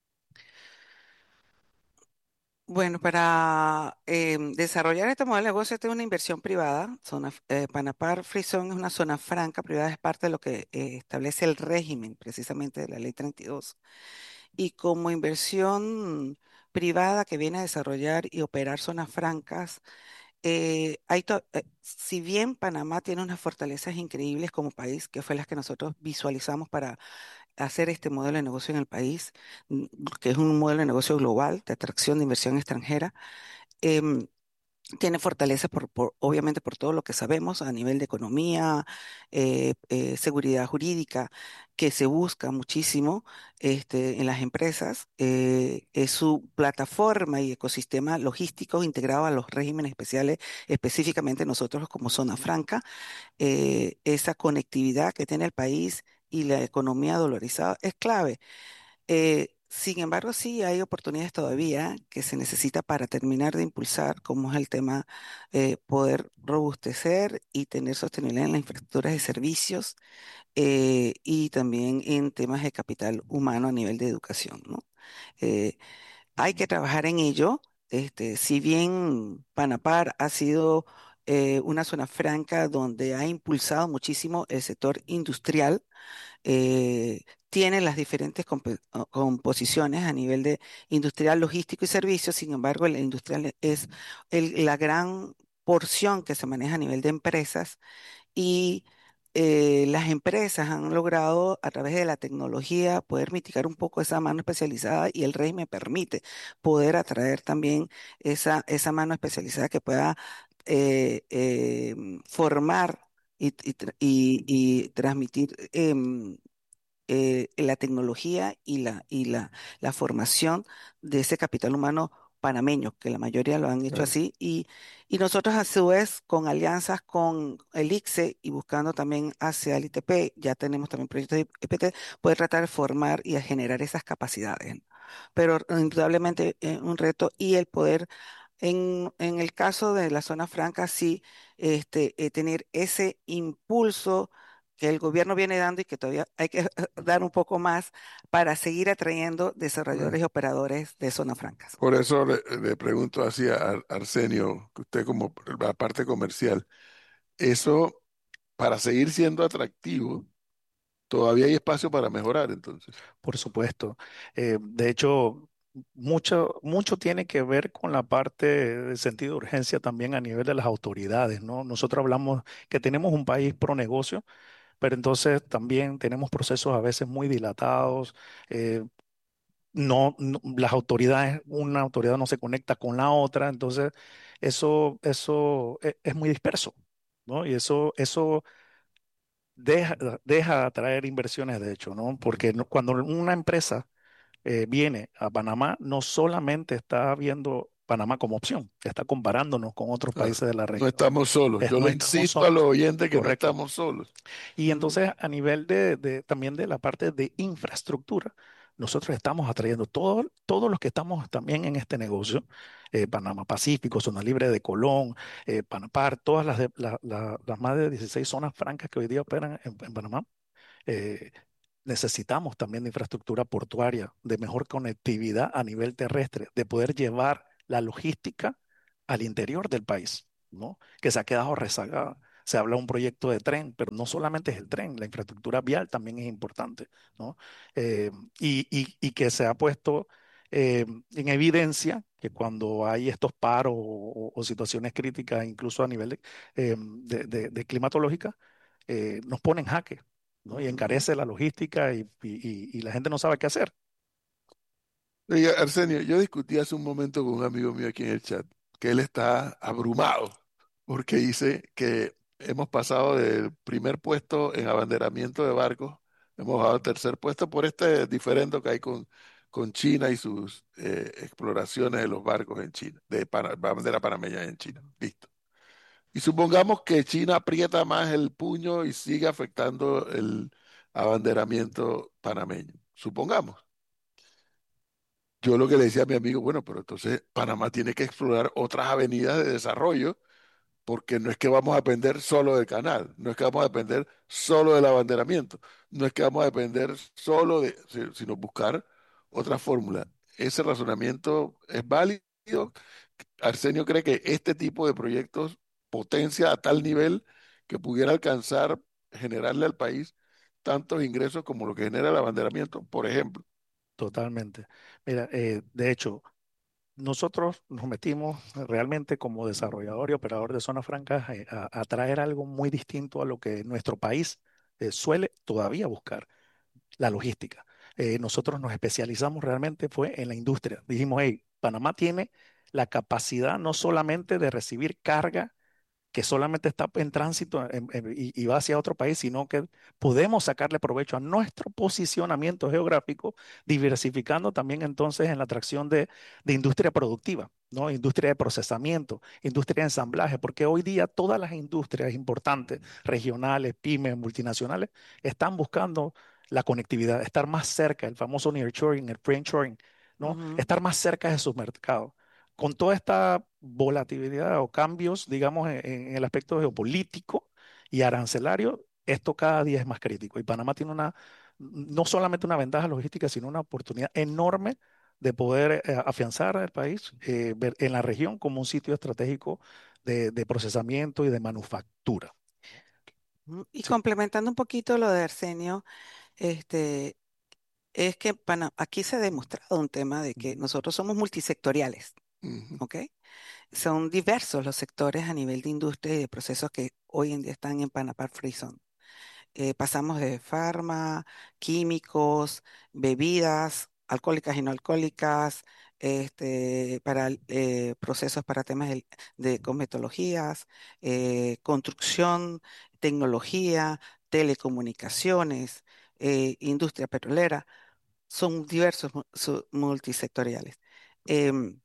Bueno, para em, desarrollar este modelo de negocio, esta es una inversión privada. Zona, eh, Panapar Free Zone es una zona franca privada, es parte de lo que eh, establece el régimen precisamente de la ley treinta y dos. Y como inversión privada que viene a desarrollar y operar zonas francas, eh, hay to- eh, si bien Panamá tiene unas fortalezas increíbles como país, que fue las que nosotros visualizamos para hacer este modelo de negocio en el país, mm, que es un modelo de negocio global de atracción de inversión extranjera, em, tiene fortaleza por, por- obviamente por todo lo que sabemos a nivel de economía, eh, eh, seguridad jurídica, que se busca muchísimo este, en las empresas. Eh, es su plataforma y ecosistema logístico integrado a los regímenes especiales, específicamente nosotros como zona franca, eh, esa conectividad que tiene el país y la economía dolarizada es clave. Eh, sin embargo, sí hay oportunidades todavía que se necesita para terminar de impulsar, como es el tema eh, poder robustecer y tener sostenibilidad en las infraestructuras de servicios, eh, y también en temas de capital humano a nivel de educación, ¿no? Eh, Hay que trabajar en ello. Este, si bien Panapar ha sido eh, una zona franca donde ha impulsado muchísimo el sector industrial, eh, tiene las diferentes compe- o- composiciones a nivel de industrial, logístico y servicios. Sin embargo, el industrial es el- la gran porción que se maneja a nivel de empresas, y eh, las empresas han logrado a través de la tecnología poder mitigar un poco esa mano especializada, y el régimen permite poder atraer también esa, esa mano especializada que pueda eh, eh, formar y, y tra- y- y transmitir em, eh, la tecnología y la, y la, la formación de ese capital humano panameño, que la mayoría lo han hecho Claro. así, y, y nosotros a su vez con alianzas con el ICSE y buscando también hacia el I T P, ya tenemos también proyectos de I P T, poder tratar de formar y a generar esas capacidades, ¿no? Pero indudablemente eh, un reto, y el poder, en, en el caso de la zona franca, sí, este, eh, tener ese impulso que el gobierno viene dando y que todavía hay que dar un poco más para seguir atrayendo Claro. desarrolladores y operadores de zonas francas. Por eso le, le pregunto así a Ar- Arsenio, que usted como la parte comercial, eso para seguir siendo atractivo, todavía hay espacio para mejorar entonces. Por supuesto. Eh, de hecho, mucho, mucho tiene que ver con la parte de sentido de urgencia también a nivel de las autoridades, ¿no? Nosotros hablamos que tenemos un país pro negocio, pero entonces también tenemos procesos a veces muy dilatados. eh, no, no- las autoridades, una autoridad no se conecta con la otra, entonces eso, eso e- es, muy disperso, ¿no? Y eso, eso deja, deja de atraer inversiones, de hecho, ¿no? Porque no- cuando una empresa eh, viene a Panamá, no solamente está viendo Panamá como opción, está comparándonos con otros Claro. países de la No región. estamos solos. Es- Yo no le estamos insisto a solos, los oyentes que no correcto. estamos solos. Y Ujú. entonces a nivel de, de- también de la parte de infraestructura, nosotros estamos atrayendo todo- todos los que estamos también en este negocio, eh, Panamá Pacífico, Zona Libre de Colón, eh, Panapar, todas las, de- la- la- las más de dieciséis zonas francas que hoy día operan en, en Panamá. eh, necesitamos también de infraestructura portuaria, de mejor conectividad a nivel terrestre, de poder llevar la logística al interior del país, ¿no? Que se ha quedado rezagada. Se habla de un proyecto de tren, pero no solamente es el tren, la infraestructura vial también es importante, ¿no? Eh, y, y- y que se ha puesto eh, en evidencia que cuando hay estos paros o, o situaciones críticas, incluso a nivel de, eh, de- de- de climatológica, eh, nos pone en jaque, ¿no? Y Ujú. encarece la logística y, y- y- y la gente no sabe qué hacer. Oye, Arsenio, yo discutí hace un momento con un amigo mío aquí en el chat, que él está abrumado porque dice que hemos pasado del primer puesto en abanderamiento de barcos, hemos bajado al tercer puesto por este diferendo que hay con, con China y sus eh, exploraciones de los barcos en China, de pana- bandera panameña en China. Listo. Y supongamos que China aprieta más el puño y sigue afectando el abanderamiento panameño. Supongamos. Yo lo que le decía a mi amigo, bueno, pero entonces Panamá tiene que explorar otras avenidas de desarrollo porque no es que vamos a depender solo del canal, no es que vamos a depender solo del abanderamiento, no es que vamos a depender solo de, si- sino buscar otra fórmula. Ese razonamiento es válido. Arsenio cree que este tipo de proyectos potencia a tal nivel que pudiera alcanzar, generarle al país tantos ingresos como lo que genera el abanderamiento, por ejemplo. Totalmente. Mira, eh, de hecho, nosotros nos metimos realmente como desarrollador y operador de zonas francas eh, a, a traer algo muy distinto a lo que nuestro país eh, suele todavía buscar, la logística. Eh, nosotros nos especializamos realmente fue en la industria. Dijimos, hey, Panamá tiene la capacidad no solamente de recibir carga que solamente está en tránsito en- en- y, y va hacia otro país, sino que podemos sacarle provecho a nuestro posicionamiento geográfico, diversificando también entonces en la atracción de, de industria productiva, ¿no? Industria de procesamiento, industria de ensamblaje, porque hoy día todas las industrias importantes, regionales, pymes, multinacionales, están buscando la conectividad, estar más cerca, el famoso nearshoring, el friendshoring, ¿no? Ujú. Estar más cerca de sus mercados con toda esta volatilidad o cambios, digamos, en, en el aspecto geopolítico y arancelario, esto cada día es más crítico. Y Panamá tiene una, no solamente una ventaja logística, sino una oportunidad enorme de poder eh, afianzar al país eh, ver- en la región como un sitio estratégico de, de procesamiento y de manufactura. Ujú. Y Sí. complementando un poquito lo de Arsenio, este, es que Pana- aquí se ha demostrado un tema de que Ujú. nosotros somos multisectoriales, Ujú. ¿ok? Son diversos los sectores a nivel de industria y de procesos que hoy en día están en Panamá Free Zone. Eh, pasamos de farma, químicos, bebidas alcohólicas y no alcohólicas, este, para eh, procesos para temas de, de cosmetologías, eh, construcción, tecnología, telecomunicaciones, eh, industria petrolera. Son diversos mu- su- multisectoriales. Em,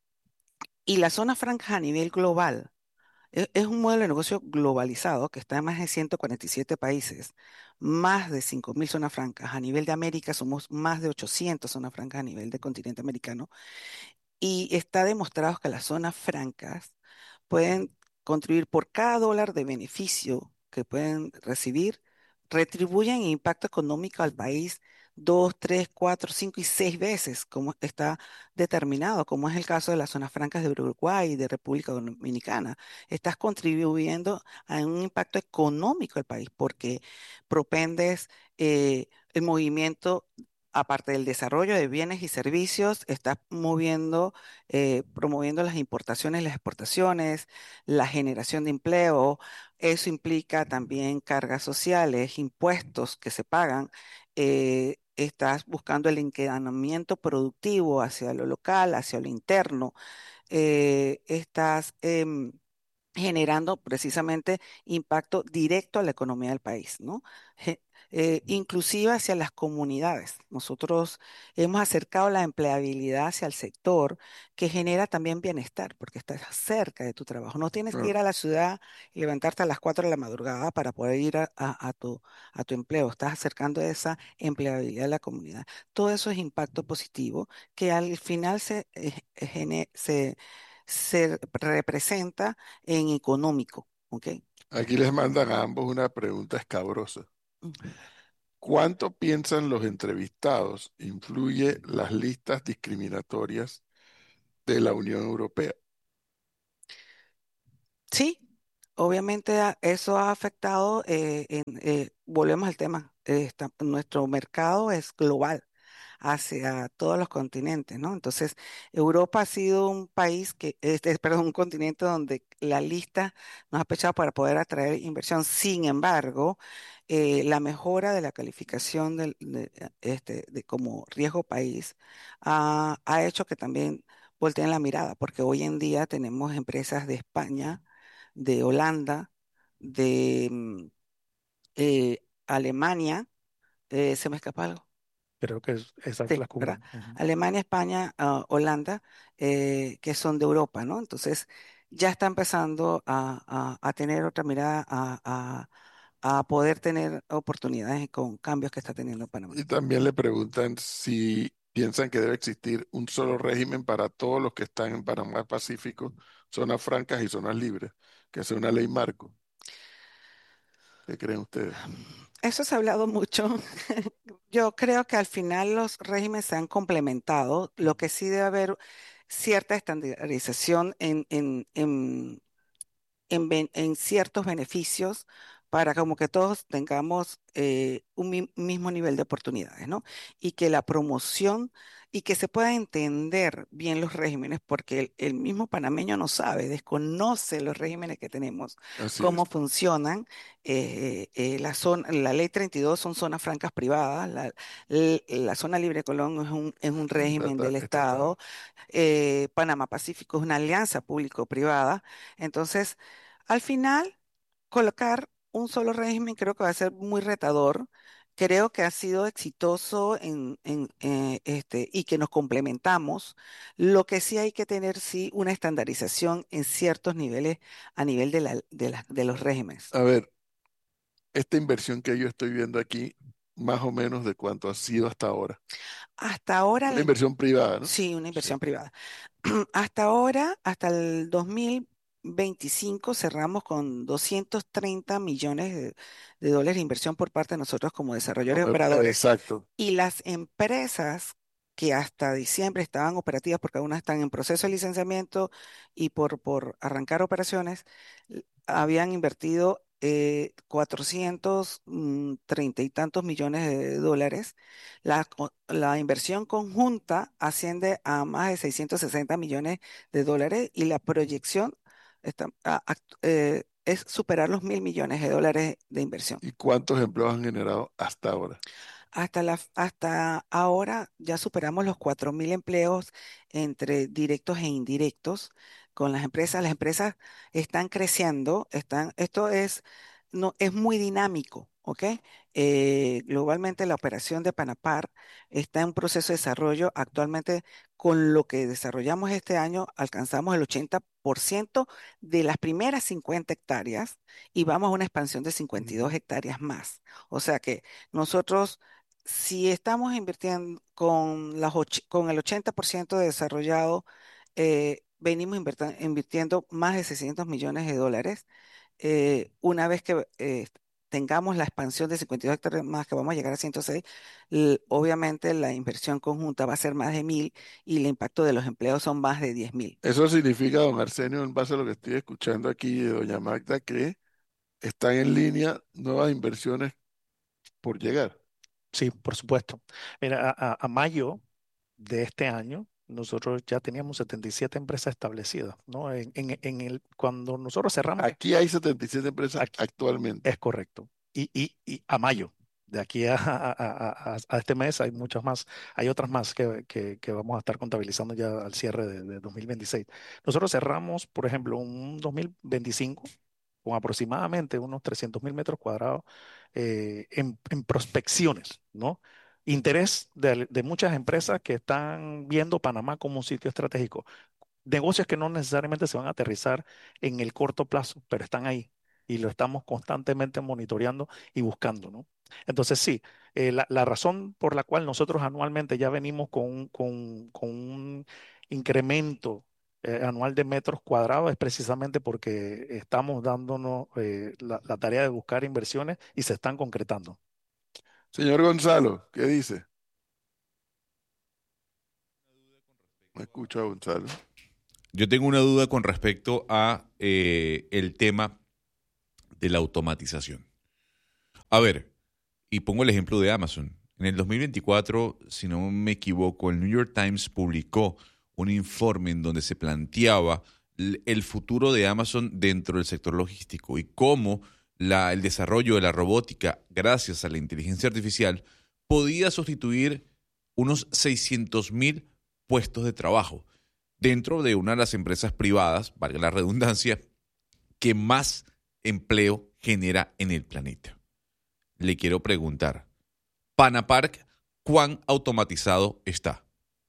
y la zona franca a nivel global e- es un modelo de negocio globalizado que está en más de ciento cuarenta y siete países, más de cinco mil zonas francas. A nivel de América somos más de ochocientas zonas francas a nivel del continente americano. Y está demostrado que las zonas francas pueden contribuir por cada dólar de beneficio que pueden recibir, retribuyen en impacto económico al país dos, tres, cuatro, cinco y seis veces, como está determinado, como es el caso de las zonas francas de Uruguay y de República Dominicana. Estás contribuyendo a un impacto económico al país porque propendes eh, el movimiento. Aparte del desarrollo de bienes y servicios, estás moviendo, eh, promoviendo las importaciones y las exportaciones, la generación de empleo. Eso implica también cargas sociales, impuestos que se pagan. Eh, estás buscando el encadenamiento productivo hacia lo local, hacia lo interno. Eh, estás em, generando precisamente impacto directo a la economía del país, ¿no? Je- eh, inclusive hacia las comunidades. Nosotros hemos acercado la empleabilidad hacia el sector que genera también bienestar, porque estás cerca de tu trabajo. No tienes que Ah, ir a la ciudad y levantarte a las cuatro de la madrugada para poder ir a, a- a tu, a tu empleo. Estás acercando esa empleabilidad a la comunidad. Todo eso es impacto positivo que al final se, eh, gene- se se representa en económico, ¿ok? aquí les mandan a ambos una pregunta escabrosa. Ujú. ¿Cuánto piensan los entrevistados influye las listas discriminatorias de la Unión Europea? Sí, obviamente a- eso ha afectado, eh, en, eh, volvemos al tema, eh, está- nuestro mercado es global hacia todos los continentes, ¿no? Entonces, Europa ha sido un país que, este, perdón, un continente donde la lista nos ha pechado para poder atraer inversión. Sin embargo, eh, la mejora de la calificación del- de, eh, este, de como riesgo país ha, ha hecho que también volteen la mirada, porque hoy en día tenemos empresas de España, de Holanda, de mm, eh, Alemania, eh, ¿se me escapa algo? Creo que es- esas Sí, las ¿verdad? cubren. Ujú. Alemania, España, ah, Holanda, eh, que son de Europa, ¿no? Entonces ya está empezando a, a- a tener otra mirada, a, a- a poder tener oportunidades con cambios que está teniendo Panamá. Y también le preguntan si piensan que debe existir un solo régimen para todos los que están en Panamá Pacífico, zonas francas y zonas libres, que sea una ley marco. ¿Qué creen ustedes? Eso se ha hablado mucho. Yo creo que al final los regímenes se han complementado. Lo que sí debe haber cierta estandarización en, en, en en, ben- en ciertos beneficios para como que todos tengamos eh, un mi- mismo nivel de oportunidades, ¿no? Y que la promoción y que se pueda entender bien los regímenes, porque el, el mismo panameño no sabe, desconoce los regímenes que tenemos, Así cómo es. funcionan. Eh, eh, la zona, la ley treinta y dos son zonas francas privadas, la, l- la zona libre de Colón es un, es un régimen Estatal, del estatal. Estado, eh, Panamá Pacífico es una alianza público-privada. Entonces, al final, colocar un solo régimen creo que va a ser muy retador. Creo que ha sido exitoso en, en, eh, este, y que nos complementamos. Lo que sí hay que tener, sí, una estandarización en ciertos niveles a nivel de, la- de, la- de los regímenes. A ver, esta inversión que yo estoy viendo aquí, más o menos de cuánto ha sido hasta ahora. Hasta ahora, Una el- inversión privada, ¿no? sí, una Sí. inversión privada. Hasta ahora, hasta el dos mil veinticinco, cerramos con doscientos treinta millones de, de dólares de inversión por parte de nosotros como No, desarrolladores y me- operadores. exacto. Y las empresas que hasta diciembre estaban operativas, porque algunas están en proceso de licenciamiento y por, por arrancar operaciones, l- habían invertido eh, cuatrocientos mm, treinta y tantos millones de dólares. La, co- la inversión conjunta asciende a más de seiscientos sesenta millones de dólares y la proyección está- a- act- eh, es superar los mil millones de dólares de inversión. ¿Y cuántos empleos han generado hasta ahora? Hasta la, hasta ahora ya superamos los cuatro mil empleos entre directos e indirectos con las empresas. Las empresas están creciendo, están, esto es, no, es muy dinámico, ¿ok? Eh, globalmente la operación de Panapar está en proceso de desarrollo. Actualmente, con lo que desarrollamos este año, alcanzamos el ochenta por ciento de las primeras cincuenta hectáreas y vamos a una expansión de cincuenta y dos Ujú. hectáreas más. O sea que nosotros, si estamos invirtiendo con, las och- con el ochenta por ciento de desarrollado, eh, venimos invirta- invirtiendo más de seiscientos millones de dólares. Eh, una vez que eh, tengamos la expansión de cincuenta y dos hectáreas más, que vamos a llegar a ciento seis, l- obviamente la inversión conjunta va a ser más de mil y el impacto de los empleos son más de diez mil. Eso significa, don Arsenio, en base a lo que estoy escuchando aquí de doña Magda, que están en línea nuevas inversiones por llegar. Sí, por supuesto. Mira, a, a- a mayo de este año, nosotros ya teníamos setenta y siete empresas establecidas, ¿no? En, en- en el, cuando nosotros cerramos, Aquí hay setenta y siete empresas aquí actualmente. es correcto. Y, y, y a mayo, de aquí a, a- a- a- a este mes, hay muchas más, hay otras más que, que- que vamos a estar contabilizando ya al cierre de, de dos mil veintiséis. Nosotros cerramos, por ejemplo, un dos mil veinticinco con aproximadamente unos trescientos mil metros cuadrados eh, en, en prospecciones, ¿no? Interés de, de muchas empresas que están viendo Panamá como un sitio estratégico. Negocios que no necesariamente se van a aterrizar en el corto plazo, pero están ahí y lo estamos constantemente monitoreando y buscando, ¿no? Entonces, sí, eh, la, la razón por la cual nosotros anualmente ya venimos con, un- con, con un incremento eh, anual de metros cuadrados es precisamente porque estamos dándonos eh, la, la tarea de buscar inversiones y se están concretando. Señor Gonzalo, ¿qué dice? No escucho a Gonzalo. Yo tengo una duda con respecto a eh, el tema de la automatización. A ver, y pongo el ejemplo de Amazon. En el dos mil veinticuatro, si no me equivoco, el New York Times publicó un informe en donde se planteaba l- el futuro de Amazon dentro del sector logístico y cómo la- el desarrollo de la robótica, gracias a la inteligencia artificial, podía sustituir unos seiscientos mil puestos de trabajo dentro de una de las empresas privadas, valga la redundancia, que más empleo genera en el planeta. Le quiero preguntar, Panapark, ¿cuán automatizado está?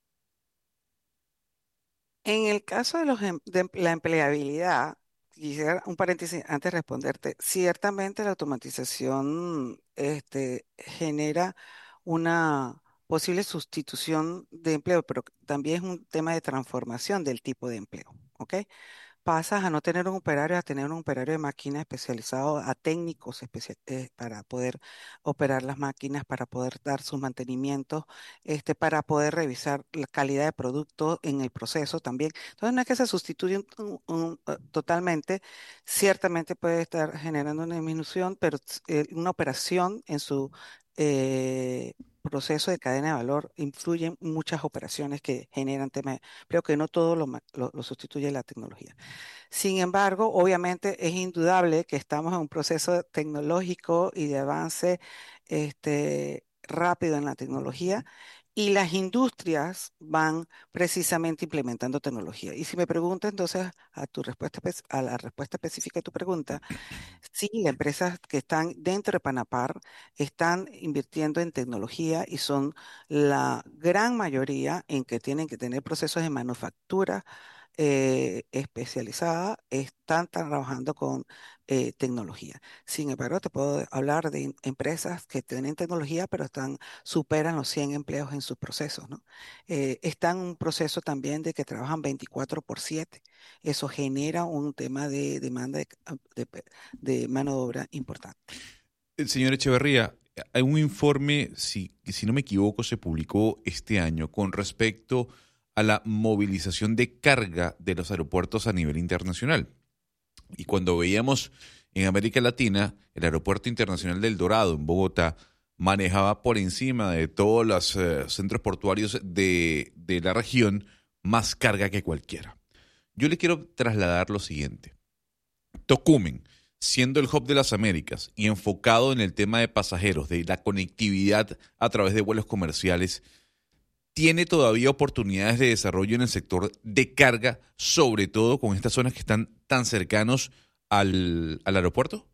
En el caso de, los em- de em- la empleabilidad, quisiera un paréntesis antes de responderte. Ciertamente la automatización este, genera una posible sustitución de empleo, pero también es un tema de transformación del tipo de empleo, ¿ok? Pasas a no tener un operario, a tener un operario de máquina especializado, a técnicos especia- eh, para poder operar las máquinas, para poder dar sus mantenimientos, este, para poder revisar la calidad de producto en el proceso también. Entonces, no es que se sustituye un- un- un, eh, totalmente, ciertamente puede estar generando una disminución, pero ts- eh, una operación en su eh, proceso de cadena de valor influyen muchas operaciones que generan temas. Creo que no todo lo ma- lo- lo sustituye la tecnología. Sin embargo, obviamente es indudable que estamos en un proceso tecnológico y de avance este, rápido en la tecnología y las industrias van precisamente implementando tecnología. Y si me preguntas entonces a tu respuesta, espe- a la respuesta específica de tu pregunta, sí, las empresas que están dentro de Panapar están invirtiendo en tecnología y son la gran mayoría en que tienen que tener procesos de manufactura eh, especializada, están trabajando con eh, tecnología. Sin embargo, te puedo hablar de em- empresas que tienen tecnología, pero están, superan los cien empleos en sus procesos, ¿no? Eh, están en un proceso también de que trabajan veinticuatro por siete. Eso genera un tema de demanda de, de pe- de mano de obra importante. El señor Echeverría, hay un informe, si, si no me equivoco, se publicó este año con respecto a la movilización de carga de los aeropuertos a nivel internacional. Y cuando veíamos en América Latina, el Aeropuerto Internacional del Dorado en Bogotá manejaba por encima de todos los eh, centros portuarios de, de la región más carga que cualquiera. Yo le quiero trasladar lo siguiente. Tocumen, siendo el hub de las Américas y enfocado en el tema de pasajeros, de la conectividad a través de vuelos comerciales, tiene todavía oportunidades de desarrollo en el sector de carga, sobre todo con estas zonas que están tan cercanos al, al aeropuerto.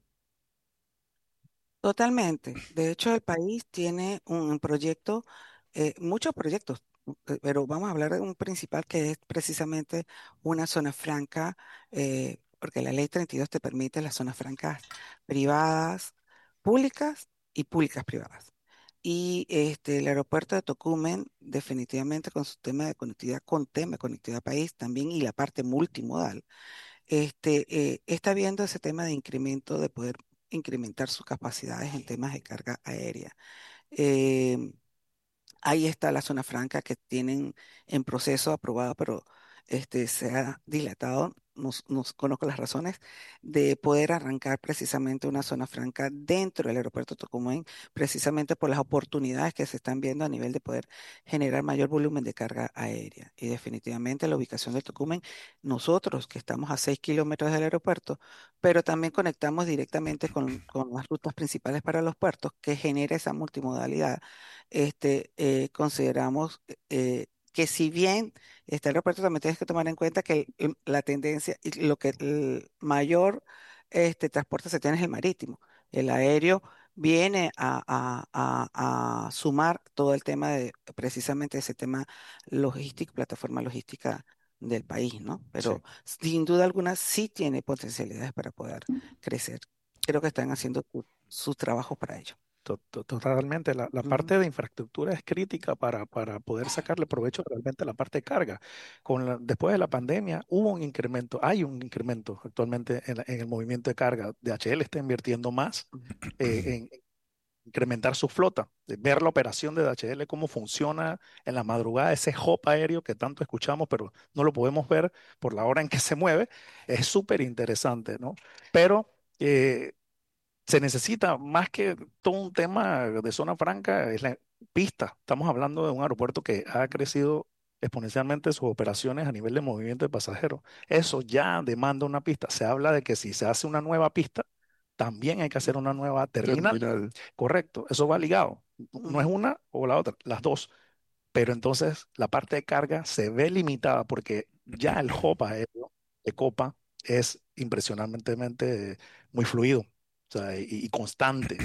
Totalmente. De hecho, el país tiene un proyecto, eh, muchos proyectos, eh, pero vamos a hablar de un principal que es precisamente una zona franca, eh, porque la ley treinta y dos te permite las zonas francas privadas, públicas y públicas privadas. Y este, el aeropuerto de Tocumen, definitivamente con su tema de conectividad, con tema de conectividad país también y la parte multimodal este, eh, está viendo ese tema de incremento, de poder incrementar sus capacidades en temas de carga aérea. Em, Ahí está la zona franca que tienen en proceso aprobado, pero este, se ha dilatado, no no conozco las razones, de poder arrancar precisamente una zona franca dentro del aeropuerto de Tocumen, precisamente por las oportunidades que se están viendo a nivel de poder generar mayor volumen de carga aérea. Y definitivamente la ubicación de Tocumen, nosotros que estamos a seis kilómetros del aeropuerto, pero también conectamos directamente con, con las rutas principales para los puertos, que genera esa multimodalidad este, eh, consideramos eh, que si bien está el aeropuerto, también tienes que tomar en cuenta que el- el- la tendencia y lo que el mayor este, transporte se tiene es el marítimo. El aéreo viene a, a- a- a sumar todo el tema de precisamente ese tema logístico, plataforma logística del país, ¿no? Sí. Pero sin duda alguna sí tiene potencialidades para poder crecer. Creo que están haciendo su- sus trabajos para ello. To- to- Totalmente, la, la Ujú. parte de infraestructura es crítica para, para poder sacarle provecho realmente a la parte de carga. Con la- después de la pandemia hubo un incremento, hay un incremento actualmente en, la- en el movimiento de carga. D H L está invirtiendo más eh, incrementar su flota, de ver la operación de D H L, cómo funciona en la madrugada, ese hop aéreo que tanto escuchamos, pero no lo podemos ver por la hora en que se mueve, es súper interesante, ¿no? Pero eh, se necesita más que todo un tema de zona franca, es la pista. Estamos hablando de un aeropuerto que ha crecido exponencialmente sus operaciones a nivel de movimiento de pasajeros. Eso ya demanda una pista. Se habla de que si se hace una nueva pista, también hay que hacer una nueva terminal. Terminal. Correcto, eso va ligado. No es Ujú. una o la otra, las dos. Pero entonces la parte de carga se ve limitada porque ya el hop aéreo de Copa es impresionantemente muy fluido, o sea, y, y constante.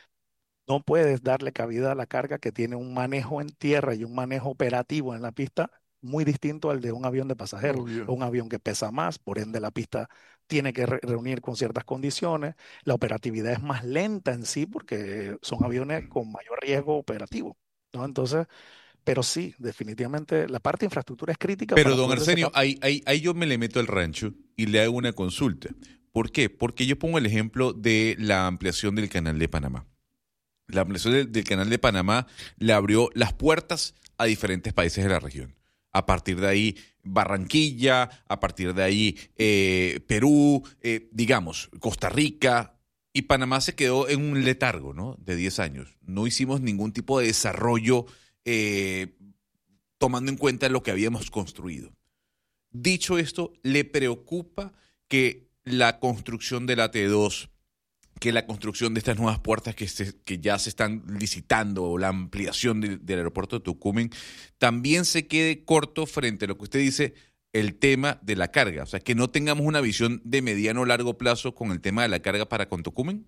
No puedes darle cabida a la carga que tiene un manejo en tierra y un manejo operativo en la pista muy distinto al de un avión de pasajeros o Obvio. un avión que pesa más, por ende la pista tiene que re- reunir con ciertas condiciones. La operatividad es más lenta en sí porque son aviones con mayor riesgo operativo, ¿no? Entonces, pero sí, definitivamente la parte de infraestructura es crítica Pero, para don poder Arsenio, sacar. ahí, ahí, ahí yo me le meto al rancho y le hago una consulta. ¿Por qué? Porque yo pongo el ejemplo de la ampliación del canal de Panamá. La ampliación del, del canal de Panamá le abrió las puertas a diferentes países de la región. A partir de ahí, Barranquilla, a partir de ahí, eh, Perú, eh, digamos, Costa Rica, y Panamá se quedó en un letargo, ¿no? De diez años. No hicimos ningún tipo de desarrollo eh, tomando en cuenta lo que habíamos construido. Dicho esto, ¿le preocupa que la construcción de la T dos, que la construcción de estas nuevas puertas que, se- que ya se están licitando o la ampliación de- del aeropuerto de Tocumen también se quede corto frente a lo que usted dice, el tema de la carga? O sea, que no tengamos una visión de mediano o largo plazo con el tema de la carga para con Tocumen.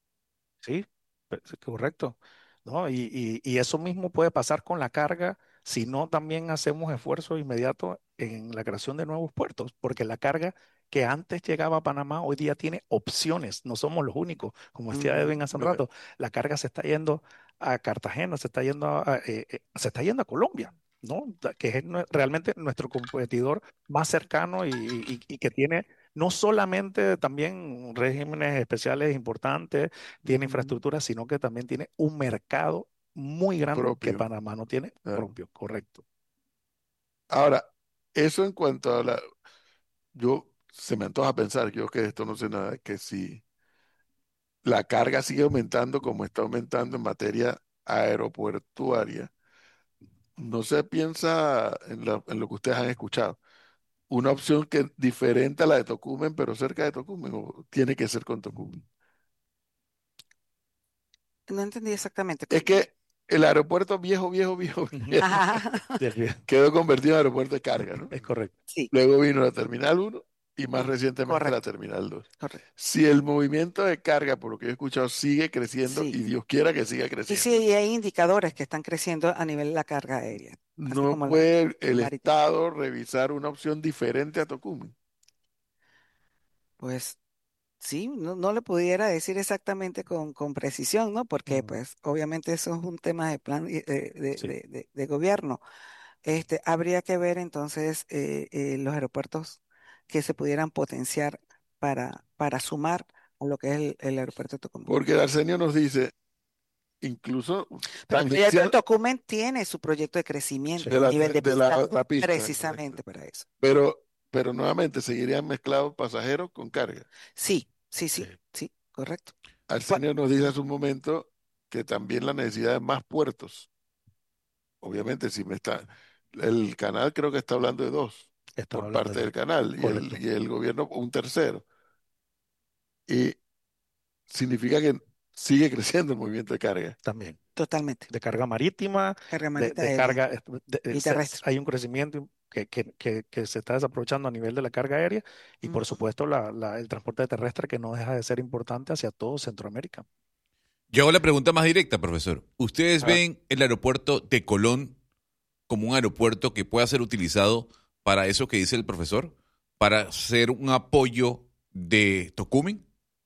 Sí, pe- sí, correcto. ¿No? Y, y- y eso mismo puede pasar con la carga si no también hacemos esfuerzo inmediato en la creación de nuevos puertos, porque la carga que antes llegaba a Panamá hoy día tiene opciones, no somos los únicos. Como decía Ujú. Edwin hace un rato, la carga se está yendo a Cartagena, se está yendo a, a- eh, eh, se está yendo a Colombia, ¿no? Da- Que es nue- realmente nuestro competidor más cercano y, y- y que tiene no solamente también regímenes especiales importantes, tiene Ujú. infraestructura, sino que también tiene un mercado muy grande que Propio. Panamá no tiene Claro. propio, correcto. Ahora, eso en cuanto a la, yo se me antoja pensar, yo que de esto no sé nada, que si la carga sigue aumentando como está aumentando en materia aeropuertuaria, no se piensa en, la- en lo que ustedes han escuchado. Una opción que diferente a la de Tocumen, pero cerca de Tocumen, o tiene que ser con Tocumen. No entendí exactamente. Es que el aeropuerto viejo, viejo, viejo, Ujú. viejo, Ajá. Del- quedó convertido en aeropuerto de carga, ¿no? Es correcto. Sí, Luego vino la Terminal uno y más ujú, recientemente la correcto, Terminal dos. correcto. Si el movimiento de carga, por lo que yo he escuchado, sigue creciendo Sí. y Dios quiera que siga Y sí, creciendo, y hay indicadores que están creciendo a nivel de la carga aérea, así no como la puede el marítima. Estado revisar una opción diferente a Tocumen. Pues sí, no, no le pudiera decir exactamente con, con precisión, ¿no? Porque Ujú. pues obviamente eso es un tema de plan y- de, de- Sí, de- de- de gobierno. Este, habría que ver entonces eh, eh, los aeropuertos que se pudieran potenciar para, para sumar a lo que es el, el aeropuerto de Tocumen. Porque el Arsenio nos dice, incluso Pero el también proyecto de sea Tocumen tiene su proyecto de sí, crecimiento de a la, nivel de de la pista otra pista, correcto. precisamente para eso. Pero, pero nuevamente seguirían mezclados pasajeros con carga. Sí, sí, sí, sí, sí, correcto. Pa- Arsenio nos dice hace un momento que también la necesidad de más puertos. Obviamente, si me está, el canal creo que está hablando de dos estaba por hablando de parte del dos. canal y el, Correcto, y el gobierno un tercero. Y significa que sigue creciendo el movimiento de carga. también. Totalmente. De carga marítima, Carga de, marita de aérea carga, eh, de- de- y se- terrestre. hay un crecimiento que, que- que- que se está desaprovechando a nivel de la carga aérea y por Ujú. supuesto la- la- el transporte terrestre que no deja de ser importante hacia todo Centroamérica. Yo hago la pregunta más directa, profesor. ¿Ustedes Ah, ven el aeropuerto de Colón como un aeropuerto que pueda ser utilizado para eso que dice el profesor? ¿Para ser un apoyo de Tocumen?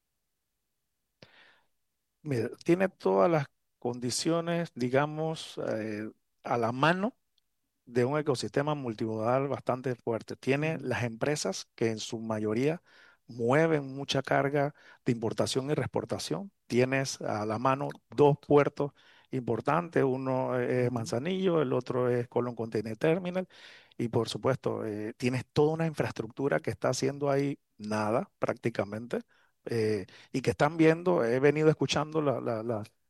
Mira, tiene todas las condiciones, digamos, eh, a la mano de un ecosistema multimodal bastante fuerte. Tiene ujú. las empresas que en su mayoría mueven mucha carga de importación y reexportación. tienes a la mano dos puertos importantes, uno es Manzanillo, el otro es Colón Container Terminal, y por supuesto, eh, tienes toda una infraestructura que está haciendo ahí nada prácticamente, eh, y que están viendo, he venido escuchando la- la- la-